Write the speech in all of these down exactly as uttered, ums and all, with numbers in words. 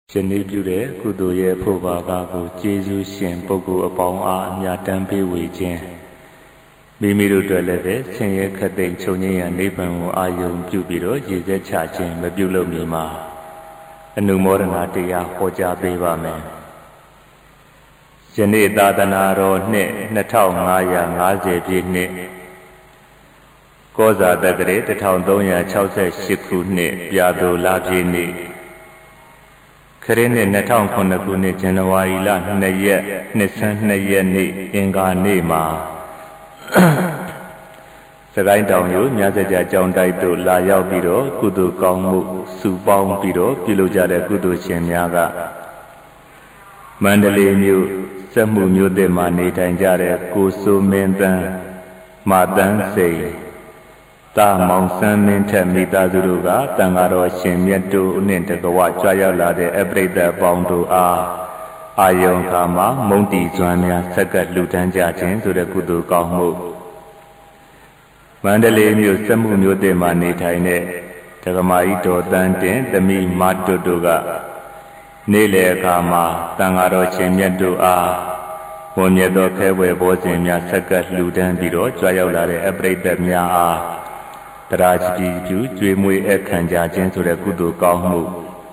ယနေ့ပြုတဲ့ကုသိုလ်ရဲ့ဖို့ပါကကိုကျေးဇူးရှင်ပုဂ္ဂိုလ်အပေါင်းအားအမြတ်တမ်းပေးဝေခြင်းမိမိတို့အတွက်လည်းပဲဆင်းရဲခက်သိမ်းချုပ်ငြိမ်းရန်နိဗ္ဗာန်ကိုအာရုံပြုပြီးတော့ရည်စက်ချခြင်းမပြုလုပ်မီမှာအနုမောဒနာတရားဟောကြားပေးပါမယ်။ယနေ့သာသနာတော်နှစ်နှစ်ထောင်ငါးရာငါးဆယ်ပြည့်နှစ်ကောဇာတက္ကရာတစ်ထောင်သုံးရာခြောက်ဆယ်ရှစ်ခုနှစ်ပြာသိုလပြည့်နေ့ခရစ်နှစ်နှစ်ထောင်ခုနှစ်ခုနှစ်ဇန်နဝါရီလနှစ်ရက်နှစ်ဆန်းနှစ်ရက်နေ့အင်္ဂါနေ့မှာစကိုင်းတောင်ရိုးမြတ်စကြာကျောင်းတိုက်သို့လာရောက်ပြီးတော့ကုသိုလ်ကောင်းမှုစုပေါင်းပြီးတော့ပြုလုပ်ကြတဲ့ကုသိုလ်ရှင်များကမန္တလေးမြို့စက်မှုမြို့သစ်မှာနေထိုင်ကြတဲ့ကိုစိုးမင်းတန်းမတန်းစိန်တာမောင်ဆန်းမင်းထက်မိသားစုတို့ကတန်ဃာတော်ရှင်မြတ်တို့နှင့်တကဝကြွရောက်လာတဲ့အပရိသတ်ပေါင်းတို့အားအာယုံခါမှာမုံတီကျွမ်းများဆက်ကပ်လှူဒန်းကြခြင်းဆိုတဲ့ကုသိုလ်ကောင်းမှုမန္တလေးမြို့စက်မှုမြို့သစ်မှာနေထိုင်တဲ့ဒကမာကြီးတော်တန်းတင်သမီးမတွတ်တို့ကနေ့လေအခါမှာတန်ဃာတော်ရှင်မြတ်တို့အားဘုံမြတ်သောခဲဝဲဘောဇဉ်များဆက်ကပ်လှူဒန်းပြီးတော့ကြွရောက်လာတဲ့အပရိသတ်များအားတရားကြည်ပြုကျွေးမွေးအခမ်းကြခြင်းဆိုတဲ့ကုသိုလ်ကောင်းမှု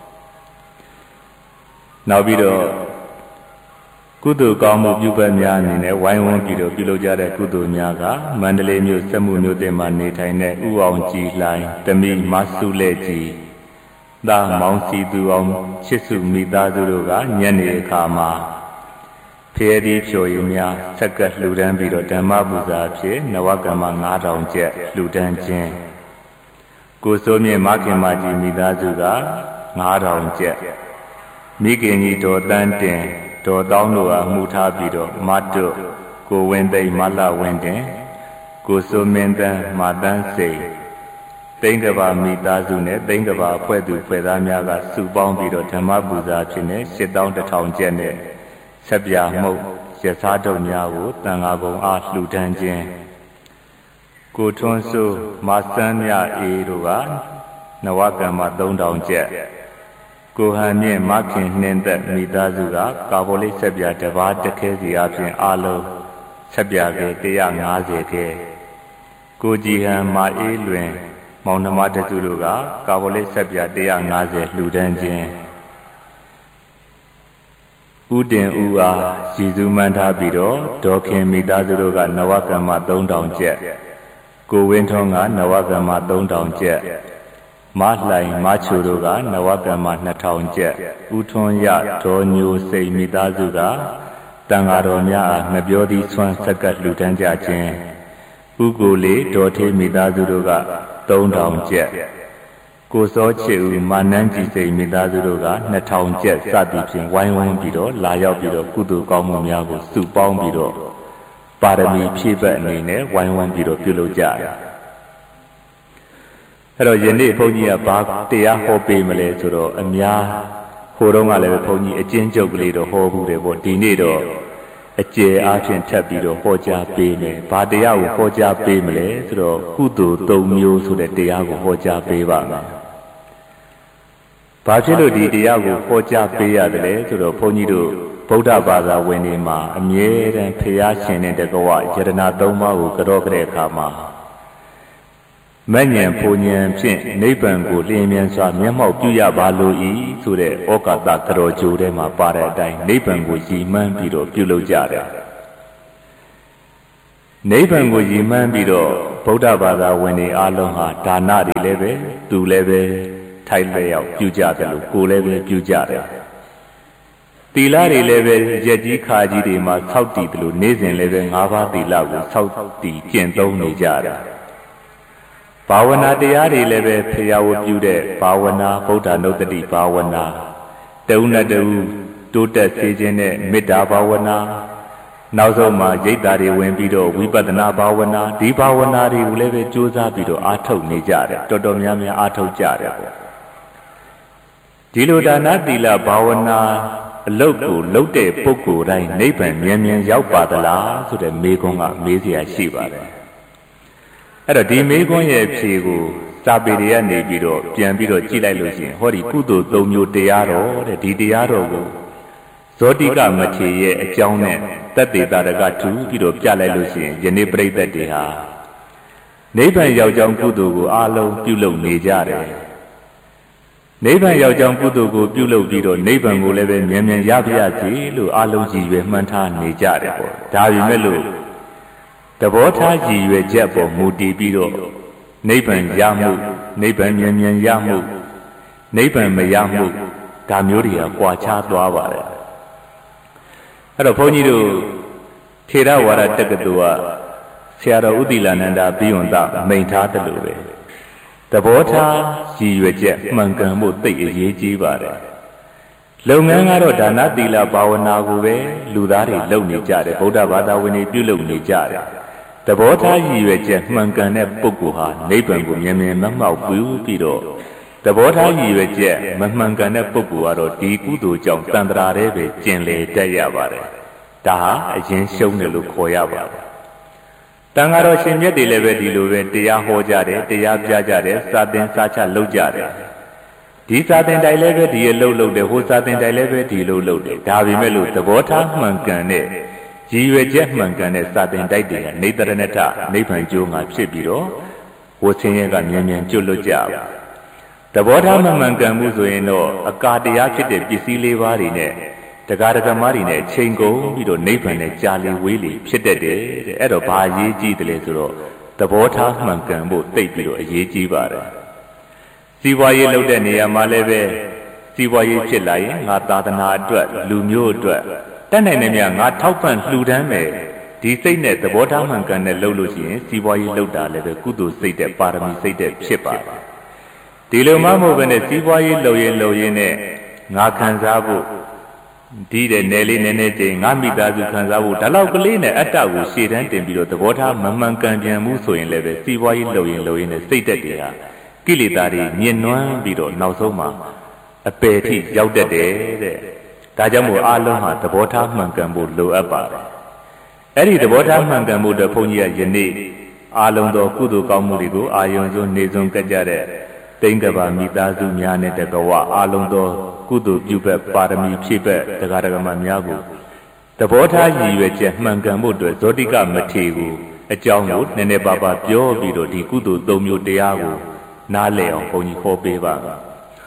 နောက်ပြီးတော့ကုသိုလ်ကောင်းမှုပြုပတ်များအနေနဲ့ဝိုင်းဝန်းပြီးတော့ပြုလုပ်ကြတဲ့ကုသိုလ်များကမန္တလေးမြို့စက်မှုမြို့တင်မှာနေထိုင်တဲ့ဥအောင်ကြည်လှိုင်တမိမဆုလက်ကြီးသာမောင်စီသူအောင်ချစ်စုမိသားစုတို့ကညနေအခါမှာဖျဲဒီဖြိုရည်များဆက်ကပ်လှူဒန်းပြီးတော့ဓမ္မပူဇာအဖြစ်နဝကမ္မငါးထောင်ကျပ်လှူဒန်းခြင်းကိုစိုးမြင့်မခင်မကြီးမိသားစုကငါးထောင်ကျပ်မိခင်ကြီးတော်တန်းတင်တော်တောင်းတို့အားမှုထားပြီးတော့မတွတ်ကိုဝင်းသိမ့်မလဝင်းတင်ကိုစိုးမင်းတန်းမတန်းစိန်သိန်းကဘာမိသားစုနဲ့သိန်းကဘာအဖွဲ့သူဖွဲ့သားများကစုပေါင်းပြီးတော့ဓမ္မပူဇာဖြစ်နေရှစ်သောင်းတစ်ထောင်ကျပ်နဲ့ဆက်ပြမှုတ်ရစားတုံများကိုတန်ဃာဘုံအားလှူဒန်းခြင်းကိုထွန်းစုမဆန်းမြအေးတို့ကနဝကမ္မသုံးထောင်ကျပ်ကိုဟန်မြင့်မခင်နှင်းသက်မိသားစုကကာဗိုလိဆက်ပြတဘာတခဲစီအပြင်အလုံးဆက်ပြခဲတစ်ရာငါးဆယ်ခဲကိုကြည်ဟန်မအေးလွင်မောင်နှမတစုတို့ကကာဗိုလိဆက်ပြတစ်ရာငါးဆယ်လှူဒန်းခြင်းဥတင်ဥအားရည်စူးမှန်းထားပြီးတော့ဒေါခင်မိသားစုတို့ကနဝကမ္မသုံးထောင်ကျပ်ကိုဝင်းထွန်းကနဝကမ္မသုံးထောင်ကျပ်မလှိုင်မချိုတို့ကနဝကမ္မနှစ်ထောင်ကျပ်ဥထွန်းရဒေါ်ညိုစိန်မိသားစုကတန်ဃာတော်များအားငပြောသည်ဆွမ်းဆက်ကပ်လှူဒန်းကြခြင်းဥကိုလေးဒေါ်ထေးမိသားစုတို့ကသုံးထောင်ကျပ်ကိုစောချစ်ဦးမာနန်းကြည်စိန်မိသားစုတို့ကနှစ်ထောင်ကျပ်စသည်ဖြင့်ဝိုင်းဝန်းပြီးတော့လာရောက်ပြီးတော့ကုသိုလ်ကောင်းမှုများကိုစုပေါင်းပြီးတော့ပါရမီဖြည့်ဘက်အနေနဲ့ဝိုင်းဝန်းပြီးတော့ပြုလုပ်ကြတယ်။အဲ့တော့ယနေ့ဘုန်းကြီးကဘာတရားဟောပေးမလဲဆိုတော့အများဟိုတုန်းကလည်းဘုန်းကြီးအကျဉ်းချုပ်ကလေးတော့ဟောဘူးတယ်ပေါ့ဒီနေ့တော့အကျယ်အားဖြင့်ထပ်ပြီးတော့ဟောကြားပေးမယ်။ဘာတရားကိုဟောကြားပေးမလဲဆိုတော့ကုသိုလ်သုံးမျိုးဆိုတဲ့တရားကိုဟောကြားပေးပါမယ်။ဘာဖြစ်လို့ဒီတရားကိုဟောကြားပေးရတယ်လဲဆိုတော့ဘုန်းကြီးတို့ဗုဒ္ဓဘာသာဝင်တွေမှာအမြဲတမ်းဖျားရှင်တဲ့တကဝယတနာသုံးပါးကိုကြော့ကြတဲ့အခါမှာမဉ္ဇဉ်ဖူဉ္ဇဉ်ဖြင့်နိဗ္ဗာန်ကိုလျင်မြန်စွာမျက်မှောက်ပြုရပါလို၏ဆိုတဲ့ဩကာသကြောကြိုထဲမှာပါတဲ့အတိုင်းနိဗ္ဗာန်ကိုရည်မှန်းပြီးတော့ပြုလုပ်ကြတယ်နိဗ္ဗာန်ကိုရည်မှန်းပြီးတော့ဗုဒ္ဓဘာသာဝင်တွေအားလုံးဟာဒါနတွေလည်းပဲသူလည်းပဲထိုက်လျောက်ပြုကြတယ်လို့ကိုယ်လည်းပဲပြုကြတယ်သီလတွေလည်းပဲရက်ကြီးခါကြီးတွေမှာဆောက်တည်တယ်လို့နေ့စဉ်လည်းပဲ၅ပါးသီလကိုဆောက်တည်ကျင့်သုံးနေကြတယ်ဘာဝနာတရားတွေလည်းပဲဖျားဝပြုတဲ့ဘာဝနာဗုဒ္ဓနုတ္တိဘာဝနာတုံးနဲ့တူတိုးတက်စေခြင်းနဲ့မေတ္တာဘာဝနာနောက်ဆုံးမှာရိတ်တာတွေဝင်ပြီးတော့ဝိပဿနာဘာဝနာဒီဘာဝနာတွေကိုလည်းပဲကြိုးစားပြီးတော့အားထုတ်နေကြတယ်တော်တော်များများအားထုတ်ကြတယ်ပေါ့ဒီလိုဒါနသီလဘာဝနာအလုတ်ကိုလှုပ်တဲ့ပုဂ္ဂိုလ်တိုင်းနိဗ္ဗာန်မြန်မြန်ရောက်ပါသလားဆိုတဲ့မေးခွန်းကမေးစရာရှိပါတယ်အဲ့တော့ဒီမေးခွန်းရဲ့ဖြေကိုစာပေတွေကနေပြီးတော့ပြန်ပြီးတော့ကြည့်လိုက်လို့ရှိရင်ဟောဒီကုသိုလ်သုံးမျိုးတရားတော်တဲ့ဒီတရားတော်ကိုဇောတိကမထေရရဲ့အကြောင်းနဲ့သက်သေတာကထူပြီးတော့ပြလိုက်လို့ရှိရင်ယနေ့ပြိဿတ်တွေဟာနိဗ္ဗာန်ရောက်ကြောင်းကုသိုလ်ကိုအားလုံးပြုလုပ်နေကြတယ်နိဗ္ဗာန်ရောက်ကြောင်းကုသိုလ်ကိုပြုလုပ်ပြီးတော့နိဗ္ဗာန်ကိုလည်းပဲမြန်မြန်ရပါရစေလို့အားလုံးကြည်ရွယ်မှန်းထားနေကြတယ်ပေါ့ဒါပေမဲ့လို့သဘောထားကြည်ရွယ်ချက်ပေါ်မူတည်ပြီးတော့နိဗ္ဗာန်ရမှုနိဗ္ဗာန်မြန်မြန်ရမှုနိဗ္ဗာန်မရမှုဒါမျိုးတွေကကွာခြားသွားပါတယ်အဲ့တော့ဘုန်းကြီးတို့ထေရဝါဒတက္ကသိုလ်ကဆရာတော်ဥတိလနန္ဒာဘိဝန္တမိန့်ထားတယ်လို့ပဲသဘောထားရည်ရွယ်ချက်မှန်ကန်မှုသိအရေးကြီးပါတယ်လုပ်ငန်းကတော့ဒါနသီလဘာဝနာကိုပဲလူသားတွေလုပ်နေကြတယ်ဗုဒ္ဓဘာသာဝင်တွေပြုလုပ်နေကြတယ်သဘောထားရည်ရွယ်ချက်မှန်ကန်တဲ့ပုဂ္ဂိုလ်ဟာနိဗ္ဗာန်ကိုမြင်မြင်မမှောက်ဘူးပြီးတော့သဘောထားရည်ရွယ်ချက်မမှန်ကန်တဲ့ပုဂ္ဂိုလ်ကတော့ဒီကုသိုလ်ကြောင့်တန်ត្រာတဲ့ပဲကျင်လေတတ်ရပါတယ်ဒါဟာအရင်ရှုံးတယ်လို့ခေါ်ရပါတယ်တန်ဃာတော်ရှင်မြတ်တွေလည်းပဲဒီလိုပဲတရားဟောကြတယ်တရားပြကြတယ်စာသင်စာချလုပ်ကြတယ်ဒီစာသင်တိုင်လည်းပဲဒီအလုပ်လုပ်တယ်ဟိုစာသင်တိုင်လည်းပဲဒီလိုလုပ်တယ်ဒါပေမဲ့လို့သဘောထားမှန်ကန်တဲ့ရည်ရွယ်ချက်မှန်ကန်တဲ့စာသင်တိုက်တွေကနေတရဏထနိဗ္ဗာန်ကျိုးငါဖြစ်ပြီးတော့ဝဆင်းရဲကမြန်မြန်ကျွတ်လွတ်ကြပါသဘောထားမှန်ကန်မှုဆိုရင်တော့အကာတရားဖြစ်တဲ့ပစ္စည်းလေးပါးတွေနဲ့တရားဓမ္မတွေနဲ့ချိန်ကုန်ပြီးတော့နိဗ္ဗာန်နဲ့ကြာလီဝေးလီဖြစ်တတ်တယ်တဲ့အဲ့တော့ဘာအရေးကြီးတယ်လဲဆိုတော့သဘောထားမှန်ကန်ဖို့သိပြီးတော့အရေးကြီးပါတယ်စီးပွားရေးလုပ်တဲ့နေရာမှာလည်းပဲစီးပွားရေးဖြစ်လာရင်ငါသာသနာအတွက်လူမျိုးအတွက်တတ်နိုင်တဲ့မြတ်ငါထောက်ပံ့လှူဒန်းမယ်ဒီစိတ်နဲ့သဘောထားမှန်ကန်တဲ့လုပ်လို့ရှိရင်စီးပွားရေးလုပ်တာလည်းပဲကုသိုလ်စိတ်တဲ့ပါရမီစိတ်တဲ့ဖြစ်ပါတယ်ဒီလိုမှမဟုတ်ဘဲနဲ့စီးပွားရေးလုပ်ရင်လုပ်ရင်နဲ့ငါခံစားဖို့ဒီတဲ့နယ်လေးနည်းနည်းချင်းငါမိသားစုခံစားဖို့ဒါလောက်ကလေးနဲ့အတ္တကိုရှေ့တန်းတင်ပြီးတော့သဘောထားမမှန်ကန်ပြန်မှုဆိုရင်လည်းပဲစီးပွားရေးလုပ်ရင်လုပ်ရင်နဲ့စိတ်သက်တွေဟာကိလေသာတွေညှဉ်းနှွမ်းပြီးတော့နောက်ဆုံးမှာအပယ်ထိရောက်တတ်တယ်တဲ့ဒါကြောင့်မို့အားလုံးဟာသဘောထားမှန်ကန်ဖို့လိုအပ်ပါတယ်အဲ့ဒီသဘောထားမှန်ကန်မှုအတွက်ဘုန်းကြီးကယနေ့အားလုံးသောကုသိုလ်ကောင်းမှုတွေကိုအာယုံစွန်းနေစွန်းကကြတဲ့တိင်္ဂဗာမိသားစုများနဲ့တကဝအားလုံးသောကုသိုလ်ပြုဘက်ပါရမီဖြည့်ဘက်တရားဓမ္မများကိုသဘောထားရည်ရွယ်ချက်မှန်ကန်မှုအတွက်ဇောတိကမထေရကိုအကြောင်းကိုနည်းနည်းပါးပါးပြောပြီးတော့ဒီကုသိုလ်သုံးမျိုးတရားကိုနားလည်အောင်ဘုန်းကြီးဟောပေးပါမယ်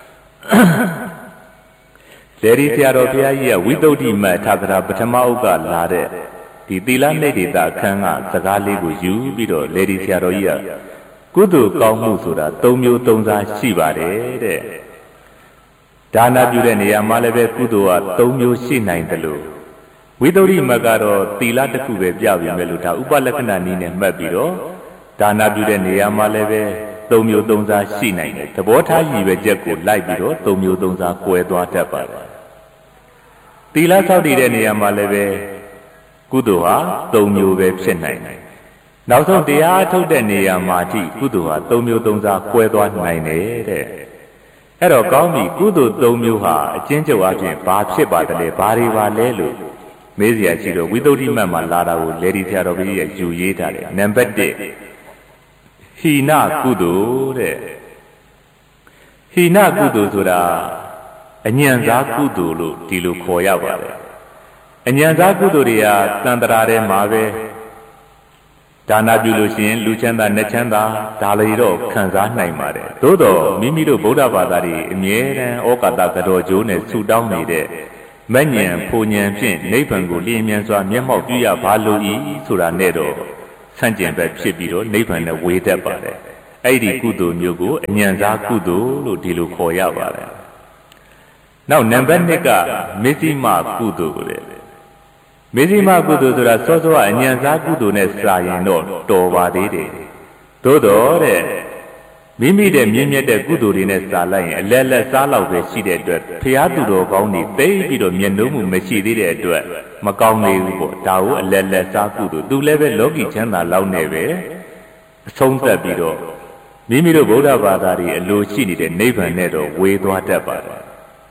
လေဒီဆရာတော်ဘုရားကြီးကဝိသုဒ္ဓိမထာဂရာပထမဥက္ကလာတဲ့ဒီသီလနိဒေတာအခန်းကစကားလေးကိုယူပြီးတော့လေဒီဆရာတော်ကြီးကကုသိုလ်ကောင်းမှုဆိုတာသုံးမျိုးသုံးစားရှိပါတယ်တဲ့ဒါနပြုတဲ့နေရာမှာလည်းပဲကုသိုလ်ကသုံးမျိုးရှိနိုင်တယ်လို့ဝိသုဒ္ဓိမကတော့သီလတစ်ခုပဲပြပြမယ်လို့ဒါဥပလက္ခဏာနည်းနဲ့မှတ်ပြီးတော့ဒါနပြုတဲ့နေရာမှာလည်းပဲသုံးမျိုးသုံးစားရှိနိုင်တယ်သဘောထားရည်ရွယ်ချက်ကိုလိုက်ပြီးတော့သုံးမျိုးသုံးစားကွဲသွားတတ်ပါတယ်သီလဆောက်တည်တဲ့နေရာမှာလည်းပဲကုသိုလ်ဟာသုံးမျိုးပဲဖြစ်နိုင်တယ်နောက်ဆုံးတရားထုတ်တဲ့နေရာမှာကြည့်ကုသိုလ်ဟာသုံးမျိုးသုံးစားကွဲသွားနိုင်တယ်တဲ့အဲ့တော့ကောင်းပြီကုသိုလ်သုံးမျိုးဟာအကျဉ်းချုပ်အပြင်ဘာဖြစ်ပါသလဲဘာတွေပါလဲလို့မေးစရာရှိတော့ဝိသုဒ္ဓိမတ်မှာလာတာကိုလေဒီဆရာတော်ကြီးရဲ့ယူရေးထားတယ်နံပါတ်တစ်ဟိနကုသိုလ်တဲ့ဟိနကုသိုလ်ဆိုတာအညံစားကုသိုလ်လို့ဒီလိုခေါ်ရပါတယ်အညံစားကုသိုလ်တွေကတန်ត្រာထဲမှာပဲဒါနပြုလို့ရှိရင်လူချမ်းသာနတ်ချမ်းသာဒါလည်းတော့ခံစားနိုင်ပါတယ်သို့တော့မိမိတို့ဗုဒ္ဓဘာသာတွေအမြဲတမ်းဩကာသကတော်ကျိုးနဲ့ဆူတောင်းနေတဲ့မဉ္ဇဉ်ဖူဉ္ဇဉ်ဖြင့်နိဗ္ဗာန်ကိုလျင်မြန်စွာမျက်မှောက်ပြုရပါလို့ဤဆိုတာနဲ့တော့ဆန့်ကျင်ဘက်ဖြစ်ပြီးတော့နိဗ္ဗာန်နဲ့ဝေးတတ်ပါတယ်အဲ့ဒီကုသိုလ်မျိုးကိုအညံစားကုသိုလ်လို့ဒီလိုခေါ်ရပါတယ်နောက်နံပါတ်နှစ်ကမေဇိမကုသိုလ်တဲ့မေဇိမကုသိုလ်ဆိုတာစောစောအညံစားကုသိုလ်နဲ့စာရင်တော့တော်ပါသေးတယ်သို့တော်တဲ့မိမိတဲ့မြင့်မြတ်တဲ့ကုသိုလ်တွေနဲ့စာလိုက်ရင်အလက်လက်စားလောက်ပဲရှိတဲ့အတွက်ဖျားသူတော်ကောင်းတွေသိပြီးတော့မျက်နှုံးမှုမရှိသေးတဲ့အတွက်မကောင်းသေးဘူးပေါ့ဒါကိုအလက်လက်စားကုသိုလ်သူလည်းပဲလောကီချမ်းသာလောက်နဲ့ပဲအဆုံးသတ်ပြီးတော့မိမိတို့ဗုဒ္ဓဘာသာတွေအလိုရှိနေတဲ့နိဗ္ဗာန်နဲ့တော့ဝေသွားတတ်ပါတယ်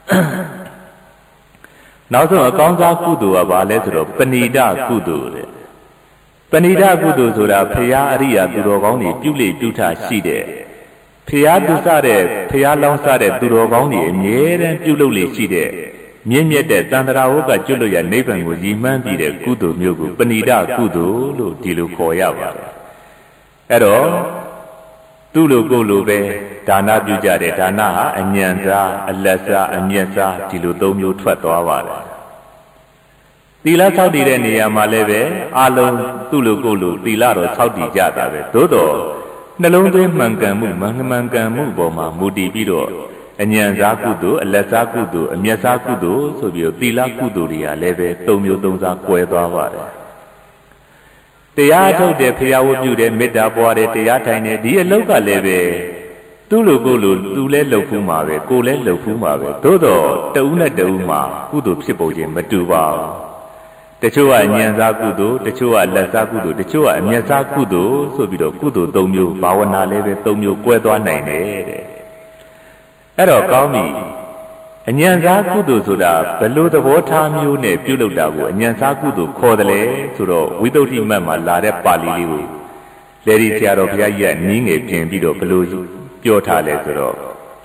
နောက်ဆုံးအကောင်းစားကုသိုလ်ကဘာလဲဆိုတော့ပဏိဒကုသိုလ်တဲ့ပဏိဒကုသိုလ်ဆိုတာဖရာအရိယာသူတော်ကောင်းတွေပြုလေပြုထရှိတဲ့ဖျားသူစားတဲ့ဖျားလောင်းစားတဲ့သူတော်ကောင်းတွေအမြဲတမ်းပြုလုပ်လေရှိတဲ့မြင့်မြတ်တဲ့တန်ត្រာဝကကျွတ်လို့ရနိဗ္ဗာန်ကိုရည်မှန်းပြီးတဲ့ကုသိုလ်မျိုးကိုပဏိဒကုသိုလ်လို့ဒီလိုခေါ်ရပါတယ်အဲ့တော့သူ့လိုကိုယ်လိုပဲဒါနပြုကြတဲ့ဒါနဟာအညံစားအလက်စားအမျက်စားဒီလိုသုံးမျိုးထွက်သွားပါတယ်သီလဆောက်တည်တဲ့နေရာမှာလည်းပဲအလုံးသူ့လိုကိုယ်လိုသီလတော့ဆောက်တည်ကြတာပဲသို့တော့နှလုံးသွင်းမှန်ကန်မှုမှန်မှန်ကန်မှုပေါ်မှာမူတည်ပြီးတော့အညံစားကုသိုလ်အလက်စားကုသိုလ်အမျက်စားကုသိုလ်ဆိုပြီးတော့သီလကုသိုလ်တွေကလည်းပဲသုံးမျိုးသုံးစားကွဲသွားပါတယ်တရားထုတ်တဲ့ဖျားဝတ်ပြုတဲ့မေတ္တာပွားတဲ့တရားထိုင်တဲ့ဒီအလုပ်ကလည်းပဲသူ့လိုကိုယ်လိုသူလည်းလှုပ်ဖူးမှာပဲကိုယ်လည်းလှုပ်ဖူးမှာပဲသို့တော့တဦးနဲ့တဦးမှာကုသိုလ်ဖြစ်ပုံချင်းမတူပါဘူးတချို့ကအညံစားကုသိုလ်တချို့ကလက်စားကုသိုလ်တချို့ကအမျက်စားကုသိုလ်ဆိုပြီးတော့ကုသိုလ်သုံးမျိုးဘာဝနာလည်းပဲသုံးမျိုးကွဲသွားနိုင်တယ်တဲ့အဲ့တော့ကောင်းပြီအညံစားကုသိုလ်ဆိုတာဘယ်လိုသဘောထားမျိုးနဲ့ပြုလုပ်တာကိုအညံစားကုသိုလ်ခေါ်တယ်လေဆိုတော့ဝိသုဒ္ဓိမတ်မှာလာတဲ့ပါဠိလေးကိုလေဒီဆရာတော်ဘုရားကြီးကနည်းငယ်ပြင်ပြီးတော့ဘယ်လိုပြောထားလဲဆိုတော့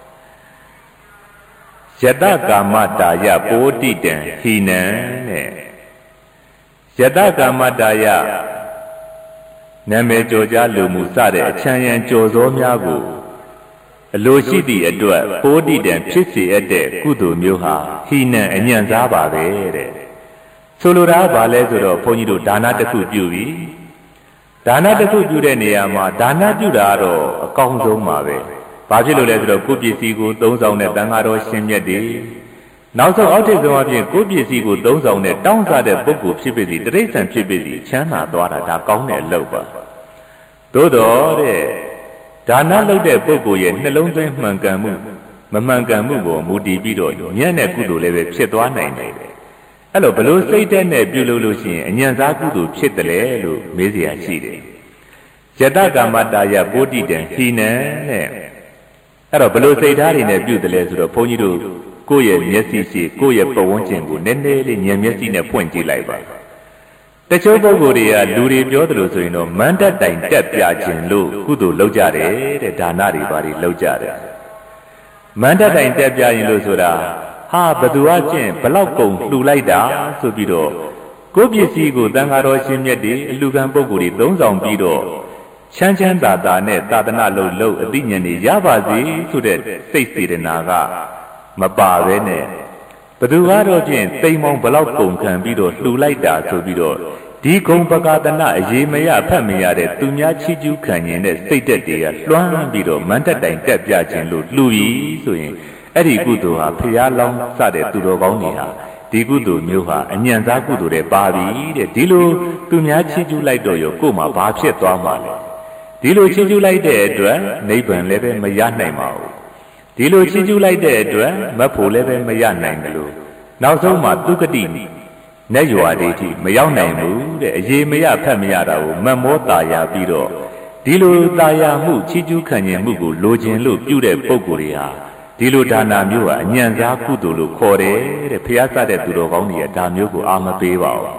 ယတကာမတာယပိုတိတံဟိနံတဲ့ယတကာမတာယနာမည်ကျော်ကြားလူမှုစတဲ့အချမ်းရံကြော်စောများကိုအလိုရှိသည့်အတွက်ပိုတိတံဖြစ်စေအပ်တဲ့ကုသိုလ်မျိုးဟာဟိနံအညံ့စားပါပဲတဲ့ဆိုလိုတာကဘာလဲဆိုတော့ဘုန်းကြီးတို့ဒါနတစ်ခုပြုပြီးဒါနတစ်ခုပြုတဲ့နေရာမှာဒါနပြုတာကတော့အကောင်းဆုံးပါပဲဘာဖြစ်လို့လဲဆိုတော့ကိုယ်ပစ္စည်းကိုသုံးဆောင်တဲ့တန်ဃာတော်ရှင်မြတ်တွေနောက်ဆုံးအောက်ထစ်ဆုံးအပြင်ကိုယ်ပစ္စည်းကိုသုံးဆောင်တဲ့တောင်းစားတဲ့ပုဂ္ဂိုလ်ဖြစ်ပေစီတိရစ္ဆာန်ဖြစ်ပေစီချမ်းသာသွားတာဒါကောင်းတဲ့အလုပ်ပါသို့တော်တဲ့ဒါနလုပ်တဲ့ပုဂ္ဂိုလ်ရဲ့နှလုံးသွင်းမှန်ကန်မှုမမှန်ကန်မှုကိုမူတည်ပြီးတော့ညံ့တဲ့ကုသိုလ်လည်းပဲဖြစ်သွားနိုင်တယ်အဲ့လိုဘလို့စိတ်တဲ့နဲ့ပြုလုပ်လို့ရှိရင်အညံ့စားကုသိုလ်ဖြစ်တယ်လေလို့မေးစရာရှိတယ်ယတကာမတာယပိုတိတံဟိနံတဲ့အဲ့တော့ဘလို့စိတ်ထားတွေနဲ့ပြုတယ်လဲဆိုတော့ဘုန်းကြီးတို့ကိုယ့်ရဲ့မျက်စိရှိကိုယ့်ရဲ့ပဝန်းကျင်ကိုနည်းနည်းလေးဉာဏ်မျက်စိနဲ့ဖွင့်ကြည့်လိုက်ပါတချို့ပုဂ္ဂိုလ်တွေကလူတွေပြောတယ်လို့ဆိုရင်တော့မန္တတိုင်တက်ပြခြင်းလို့ကုသိုလ်လုပ်ကြတယ်တဲ့ဒါနတွေဘာတွေလုပ်ကြတယ်မန္တတိုင်တက်ပြရင်လို့ဆိုတာဟာဘသူအချင်းဘလောက်ကုန်လှူလိုက်တာဆိုပြီးတော့ကိုယ်ပစ္စည်းကိုတန်ဃာတော်ရှင်မြတ်တွေအလူကံပုဂ္ဂိုလ်တွေသုံးဆောင်ပြီးတော့ချမ်းချမ်းသာသာနဲ့သာသနာလုပ်လို့အသိဉာဏ်တွေရပါစေဆိုတဲ့စိတ်စေတနာကမပါပဲနဲ့ဘသူကတော့ဖြင့်တိမ်မောင်ဘလောက်ကုန်ခံပြီးတော့လှူလိုက်တာဆိုပြီးတော့ဒီဂုံပကာသနာအရေးမရဖတ်မရတဲ့သူများချီးကျူးခံရင်တဲ့စိတ်တက်တွေကလွှမ်းပြီးတော့မန္တတိုင်တက်ပြခြင်းလို့လှူပြီးဆိုရင်အဲ့ဒီကုသိုလ်ဟာဖျားလောင်းစတဲ့သူတော်ကောင်းတွေဟာဒီကုသိုလ်မျိုးဟာအညံ့စားကုသိုလ်တွေပါပြီတဲ့ဒီလိုသူများချီးကျူးလိုက်တော့ရောကို့မှာဘာဖြစ်သွားမှာလဲဒီလိုချီးကျူးလိုက်တဲ့အတွက်နိဗ္ဗာန်လည်းပဲမရနိုင်ပါဘူးဒီလိုချီးကျူးလိုက်တဲ့အတွက်မဖို့လည်းပဲမရနိုင်ဘူးလို့နောက်ဆုံးမှာသူကတိနဲ့ရွာဒိဋ္ဌိမရောက်နိုင်ဘူးတဲ့အရေးမရဖတ်မရတာကိုမတ်မောတာယာပြီးတော့ဒီလိုတာယာမှုချီးကျူးခံခြင်းမှုကိုလိုချင်လို့ပြုတဲ့ပုဂ္ဂိုလ်တွေဟာဒီလိုဒါနာမျိုးဟာအညံ့စားကုသိုလ်လို့ခေါ်တယ်တဲ့ဖျားစတဲ့သူတော်ကောင်းတွေကဒါမျိုးကိုအာမပေးပါဘူး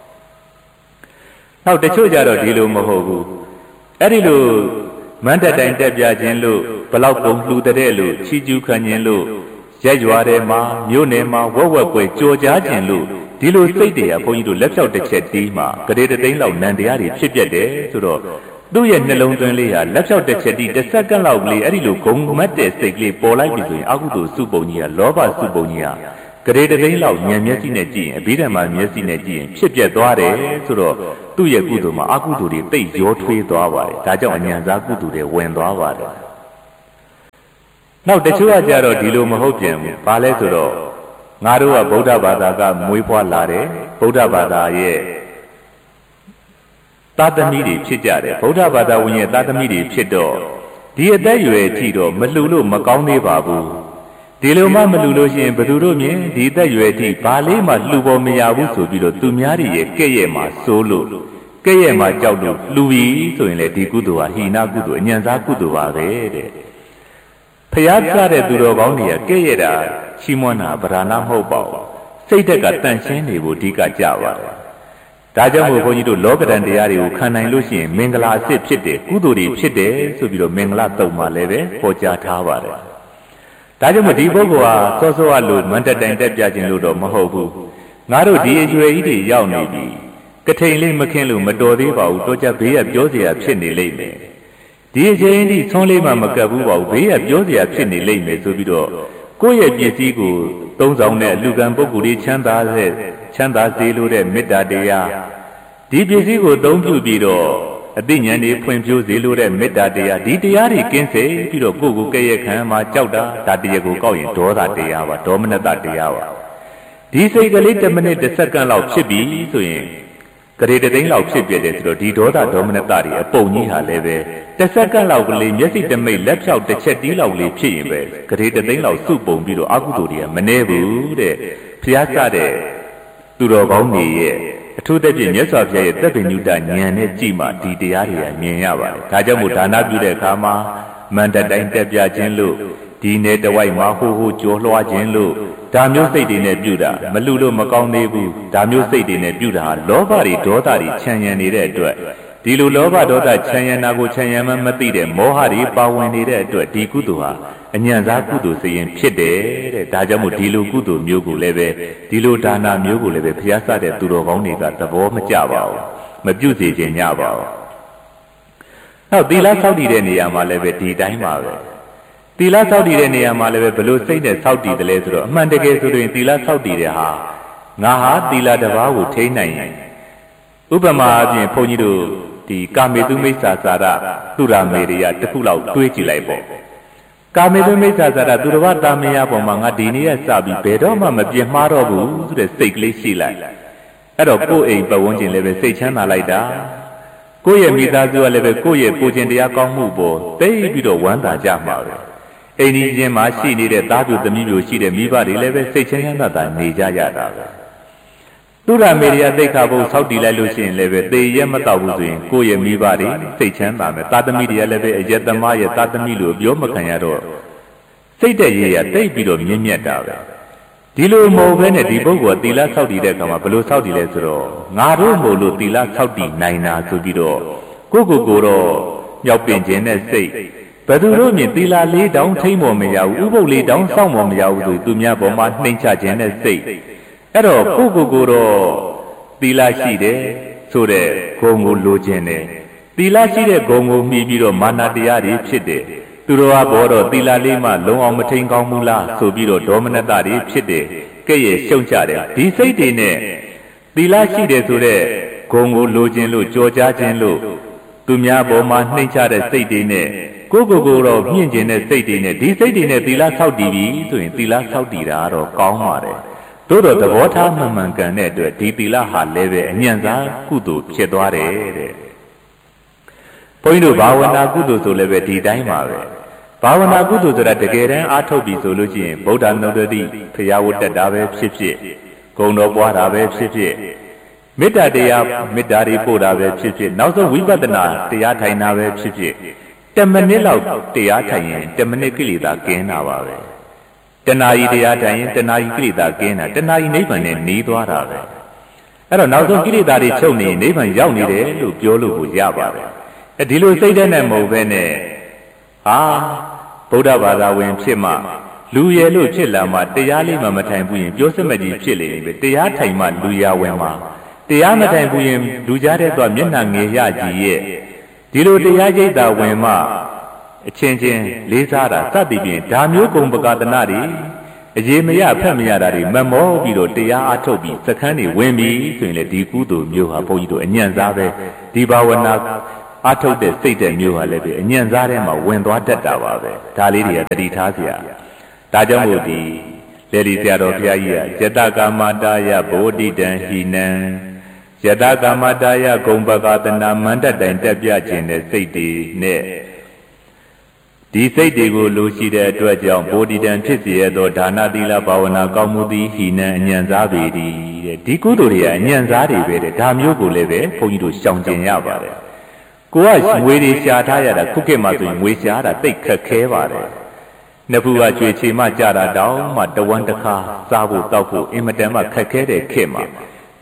နောက်တချို့ကြတော့ဒီလိုမဟုတ်ဘူးအဲ့ဒီလိုမန္တတိုင်တက်ပြခြင်းလို့ဘလောက်ကုန်လှူတဲ့လို့ချီးကျူးခံခြင်းလို့ရက်ရွာထဲမှာမြို့နယ်မှာဝက်ဝက်ပွဲကြော်ကြားခြင်းလို့ဒီလိုစိတ်တွေကဘုန်းကြီးတို့လက်ဖြောက်တစ်ချက်တီးမှာကလေးတသိန်းလောက်နံတရားတွေဖြစ်ပြတယ်ဆိုတော့သူ့ရဲ့နှလုံးသွင်းလေးဟာလက်ဖြောက်တစ်ချက်တီးတစ်စက္ကန့်လောက်ကလေးအဲ့ဒီလိုဂုံမတ်တဲ့စိတ်ကလေးပေါ်လိုက်ပြီဆိုရင်အကုသိုလ်စုပုံကြီးကလောဘစုပုံကြီးဟာကလေးတသိန်းလောက်ဉာဏ်မျက်စိနဲ့ကြည့်ရင်အဘိဓမ္မာမျက်စိနဲ့ကြည့်ရင်ဖြစ်ပြသွားတယ်ဆိုတော့သူ့ရဲ့ကုသိုလ်မှာအကုသိုလ်တွေတိတ်ရောထွေးသွားပါတယ်ဒါကြောင့်အဉာဏ်စားကုသိုလ်တွေဝင်သွားပါတယ်နောက်တချို့ကကြတော့ဒီလိုမဟုတ်ပြန်ဘူးဘာလဲဆိုတော့ငါတို့ကဗုဒ္ဓဘာသာကမွေးဖွားလာတယ်ဗုဒ္ဓဘာသာရဲ့သာသမီတွေဖြစ်ကြတယ်ဗုဒ္ဓဘာသာဝင်ရဲ့သာသမီတွေဖြစ်တော့ဒီအသက်အရွယ်အထိတော့မလှူလို့မကောင်းသေးပါဘူးဒီလိုမှမလှူလို့ရှိရင်ဘယ်သူတို့မြင်ဒီအသက်အရွယ်အထိဘာလေးမှလှူဖို့မရဘူးဆိုပြီးတော့သူများတွေရဲ့ကဲ့ရဲ့မှာစိုးလို့ကဲ့ရဲ့မှာကြောက်လို့လှူပြီးဆိုရင်လေဒီကုသိုလ်ဟာဟိနကုသိုလ်အညံ့စားကုသိုလ်ပါပဲတဲ့ဖျားပြတဲ့သူတော်ကောင်းတွေကကဲ့ရဲ့တာချီးမွမ်းတာဗราဏမဟုတ်ပါဘူးစိတ်ဓာတ်ကတန့်ရှင်းနေဖို့အဓိကကြပါတယ်ဒါကြောင့်မို့ဘုန်းကြီးတို့လောကဓာတ်တရားတွေကိုခံနိုင်လို့ရှိရင်မင်္ဂလာအစစ်ဖြစ်တယ်ကုသိုလ်တွေဖြစ်တယ်ဆိုပြီးတော့မင်္ဂလာတုံမှာလည်းပဲဟောကြားထားပါတယ်ဒါကြောင့်မို့ဒီပုဂ္ဂိုလ်ဟာစောစောကလို့မန္တတိုင်တက်ပြခြင်းလို့တော့မဟုတ်ဘူးငါတို့ဒီအကျွေကြီးတွေရောက်နေပြီကထိန်လေးမခင်းလို့မတော်သေးပါဘူးတော့ကြဘေးကပြောเสียဖြစ်နေလိမ့်မယ်ဒီအချိန်ဒီဆွန်းလေးမှမကပ်ဘူးပါဘူးဘေးကပြောเสียဖြစ်နေလိမ့်မယ်ဆိုပြီးတော့ကိုယ့်ရဲ့ပစ္စည်းကိုသုံးဆောင်တဲ့လူကံပုဂ္ဂိုလ်တွေချမ်းသာတဲ့ချမ်းသာစေလိုတဲ့မေတ္တာတရားဒီပစ္စည်းကိုသုံးပြုပြီးတော့အသိဉာဏ်တွေဖွင့်ပြစေလိုတဲ့မေတ္တာတရားဒီတရားတွေကင်းစေပြီးတော့ကိုယ့်ကိုယ်ကဲ့ရဲ့ခံမှာကြောက်တာဒါတရားကိုကောက်ရင်ဒေါသတရားပါဒေါမနတတရားပါဒီစိတ်ကလေးတစ်မိနစ်တစ်စက္ကန့်လောက်ဖြစ်ပြီဆိုရင်ကလေးတသိန်းလောက်ဖြစ်ပြတယ်ဆိုတော့ဒီဒေါသဒေါမနတတွေအပုံကြီးဟာလည်းပဲတစ်စက္ကန့်လောက်ကလေးမျက်စိတမိတ်လက်ဖြောက်တစ်ချက်တီးလောက်လေးဖြစ်ရင်ပဲကလေးတသိန်းလောက်စုပုံပြီးတော့အကုသိုလ်တွေကမနှဲဘူးတဲ့ဘုရားကတဲ့သူတော်ကောင်းတွေရဲ့အထူးသဖြင့်မြတ်စွာဘုရားရဲ့သက်ပင်ညုတဉာဏ်နဲ့ကြည့်မှဒီတရားတွေကမြင်ရပါတယ်ဒါကြောင့်မို့ဒါနပြုတဲ့အခါမှာမန္တတိုင်းတက်ပြခြင်းလို့ဒီနယ်တဝိုက်မှာဟိုဟိုကြောလွှားခြင်းလို့ဒါမျိုးစိတ်တွေနဲ့ပြုတာမလူလို့မကောင်းသေးဘူးဒါမျိုးစိတ်တွေနဲ့ပြုတာဟာလောဘတွေဒေါသတွေခြံရံနေတဲ့အတွက်ဒီလိုလောဘဒေါသခြံရံတာကိုခြံရံမှမသိတဲ့မောဟတွေပါဝင်နေတဲ့အတွက်ဒီကုသိုလ်ဟာအညံစားကုသိုလ်စရင်ဖြစ်တယ်တဲ့ဒါကြောင့်မို့ဒီလိုကုသိုလ်မျိုးကိုလည်းပဲဒီလိုဒါနမျိုးကိုလည်းပဲဘုရားစတဲ့သူတော်ကောင်းတွေကသဘောမကျပါဘူးမပြုစေခြင်းညပါဘူးနောက်သီလဆောက်တည်တဲ့နေရာမှာလည်းပဲဒီတိုင်းပါပဲသီလဆောက်တည်တဲ့နေရာမှာလည်းပဲဘလို့စိတ်နဲ့ဆောက်တည်တယ်လဲဆိုတော့အမှန်တကယ်ဆိုရင်သီလဆောက်တည်တဲ့ဟာငါဟာသီလတစ်ပါးကိုထိန်းနိုင်ရင်ဥပမာအပြင်ဘုန်းကြီးတို့ဒီကာမေတုမိစ္ဆာစာရသူရမေရိယတစ်ခုလောက်တွေးကြည့်လိုက်ပေါ့ကာမေတုမိစ္ဆာစာရသူတော်ဘာတာမယပေါ်မှာငါဒီနေ့ကစပြီးဘယ်တော့မှမပြင်းမှားတော့ဘူးဆိုတဲ့စိတ်ကလေးရှိလိုက်အဲ့တော့ကိုယ့်အိမ်ပတ်ဝန်းကျင်လည်းပဲစိတ်ချမ်းသာလိုက်တာကိုယ့်ရဲ့မိသားစုကလည်းပဲကိုယ့်ရဲ့ကိုယ်ကျင်တရားကောင်းမှုပေါ်သိပြီးတော့ဝမ်းသာကြမှာပဲအိမ်ကြီးချင်းမှာရှိနေတဲ့သားပြသမီးမျိုးရှိတဲ့မိဘတွေလည်းပဲစိတ်ချမ်းသာသာနေကြရတာပဲသူရမေရိယသိက္ခာပုဒ်ဆောက်တည်လိုက်လို့ရှိရင်လည်းပဲသေရဲမတော့ဘူးဆိုရင်ကိုယ့်ရဲ့မိဘတွေစိတ်ချမ်းသာမယ်သားသမီးတွေကလည်းပဲအယက်သမားရဲ့သားသမီးလို့ပြောမခံရတော့စိတ်တရေရတိတ်ပြီးတော့မြင့်မြတ်တာပဲဒီလိုမဟုတ်ဘဲနဲ့ဒီပုဂ္ဂိုလ်ကသီလဆောက်တည်တဲ့အခါမှာဘယ်လိုဆောက်တည်လဲဆိုတော့ငါတို့မို့လို့သီလဆောက်တည်နိုင်တာဆိုပြီးတော့ကိုယ့်ကိုယ်ကိုတော့ရောက်ပင်ခြင်းနဲ့စိတ်ဘယ်သူတို့မြင်သီလလေးတောင်ထိမ့်မော်မရဘူးဥပုပ်လေးတောင်စောင့်မော်မရဘူးဆိုသူများပေါ်မှာနှိမ့်ချခြင်းနဲ့စိတ်အဲ့တော့ကိုယ့်ကိုယ်ကိုတော့သီလရှိတယ်ဆိုတဲ့ဂုဏ်ကိုလိုချင်တယ်သီလရှိတဲ့ဂုဏ်ကိုမှီပြီးတော့မာနတရားတွေဖြစ်တယ်သူတော်ကဘောတော့သီလလေးမှလုံအောင်မထိန်ကောင်းဘူးလားဆိုပြီးတော့ဒေါမနတတွေဖြစ်တယ်ကဲ့ရဲ့ရှုံချတယ်ဒီစိတ်တွေနဲ့သီလရှိတယ်ဆိုတဲ့ဂုဏ်ကိုလိုချင်လို့ကြော်ကြားခြင်းလို့သူများပေါ်မှာနှိမ့်ချတဲ့စိတ်တွေနဲ့ကိုယ့်ကိုယ်ကိုတော့မြင့်ကျင်တဲ့စိတ်တွေနဲ့ဒီစိတ်တွေနဲ့သီလဆောက်တည်ပြီဆိုရင်သီလဆောက်တည်တာတော့ကောင်းပါတယ်တို့တော့သဘောထားမှန်မှန်ကန်တဲ့အတွက်ဒီသီလဟာလည်းပဲအညံ့စားကုသိုလ်ဖြစ်သွားတယ်တဲ့ဘုန်းကြီးတို့ဘာဝနာကုသိုလ်ဆိုလည်းပဲဒီတိုင်းပါပဲဘာဝနာကုသိုလ်ဆိုတာတကယ်တမ်းအားထုတ်ပြီဆိုလို့ရှိရင်ဗုဒ္ဓနုဒ္ဓတိဖရာဝတ္တတာပဲဖြစ်ဖြစ်ဂုဏ်တော်ပွားတာပဲဖြစ်ဖြစ်မေတ္တာတရားမေတ္တာတွေပို့တာပဲဖြစ်ဖြစ်နောက်ဆုံးဝိပဿနာတရားထိုင်တာပဲဖြစ်ဖြစ်တမိနစ်လောက်တရားထိုင်ရင်တမိနစ်ကိလေသာကင်းတာပါပဲတဏှာကြီးတရားထိုင်ရင်တဏှာကြီးကိလေသာကင်းတာတဏှာကြီးနိဗ္ဗာန်နဲ့หนีသွားတာပဲအဲ့တော့နောက်ဆုံးကိလေသာတွေချုပ်နေရင်နိဗ္ဗာန်ရောက်နေတယ်လို့ပြောလို့ကိုရပါတယ်အဲဒီလိုစိတ်တဲ့နဲ့မဟုတ်ဘဲနဲ့ဟာဗုဒ္ဓဘာသာဝင်ဖြစ်မှလူရယ်လို့ဖြစ်လာမှတရားလေးမှမထိုင်ဘူးရင်ပြောစမကြီးဖြစ်လေပဲတရားထိုင်မှလူရဝင်မှာတရားမထိုင်ဘူးရင်လူကြားတဲ့တော့မျက်နှာငယ်ရကြီးရဲ့ဒီလိုတရားကျိတ်တာဝင်မှအချင်းချင်းလေးစားတာစသည်ဖြင့်ဒါမျိုးကုံပကတနာတွေအရေးမရဖက်မရတာတွေမမောပြီးတော့တရားအထုတ်ပြီးစခန်းတွေဝင်ပြီးဆိုရင်လေဒီကုသိုလ်မျိုးဟာဘုန်းကြီးတို့အညံ့စားပဲဒီဘာဝနာအထုတ်တဲ့စိတ်တဲ့မျိုးဟာလည်းပဲအညံ့စားထဲမှာဝင်သွားတတ်တာပါပဲဒါလေးတွေကတတိထားเสียဒါကြောင့်မို့ဒီလေဒီဆရာတော်ဘုရားကြီးကယတကာမတာယဗောဓိတံဟိနံယတကာမတာယဂုံပကတနာမန္တတိုင်တက်ပြခြင်းတဲ့စိတ်တွေနဲ့ဒီစိတ်တွေကိုလိုရှိတဲ့အတွက်ကြောင့်ဗောဓိတံဖြစ်စေရသောဒါနသီလဘာဝနာကောင်းမှုသည်ဟိနံအညံ့စားပေသည်တဲ့ဒီကုသိုလ်တွေကအညံ့စားတွေပဲတဲ့ဒါမျိုးကိုလည်းပဲဘုန်းကြီးတို့ရှောင်ကျင်ရပါတယ်ကိုကငွေတွေရှာထားရတာခုခေတ်မှာဆိုရင်ငွေရှာတာတိတ်ခက်ခဲပါတယ်နှစ်ဖူးကကြွေချေမှကြတာတောင်းမှတဝမ်းတစ်ခါစားဖို့တောက်ဖို့အင်မတန်မှခက်ခဲတဲ့ခေတ်မှာဒ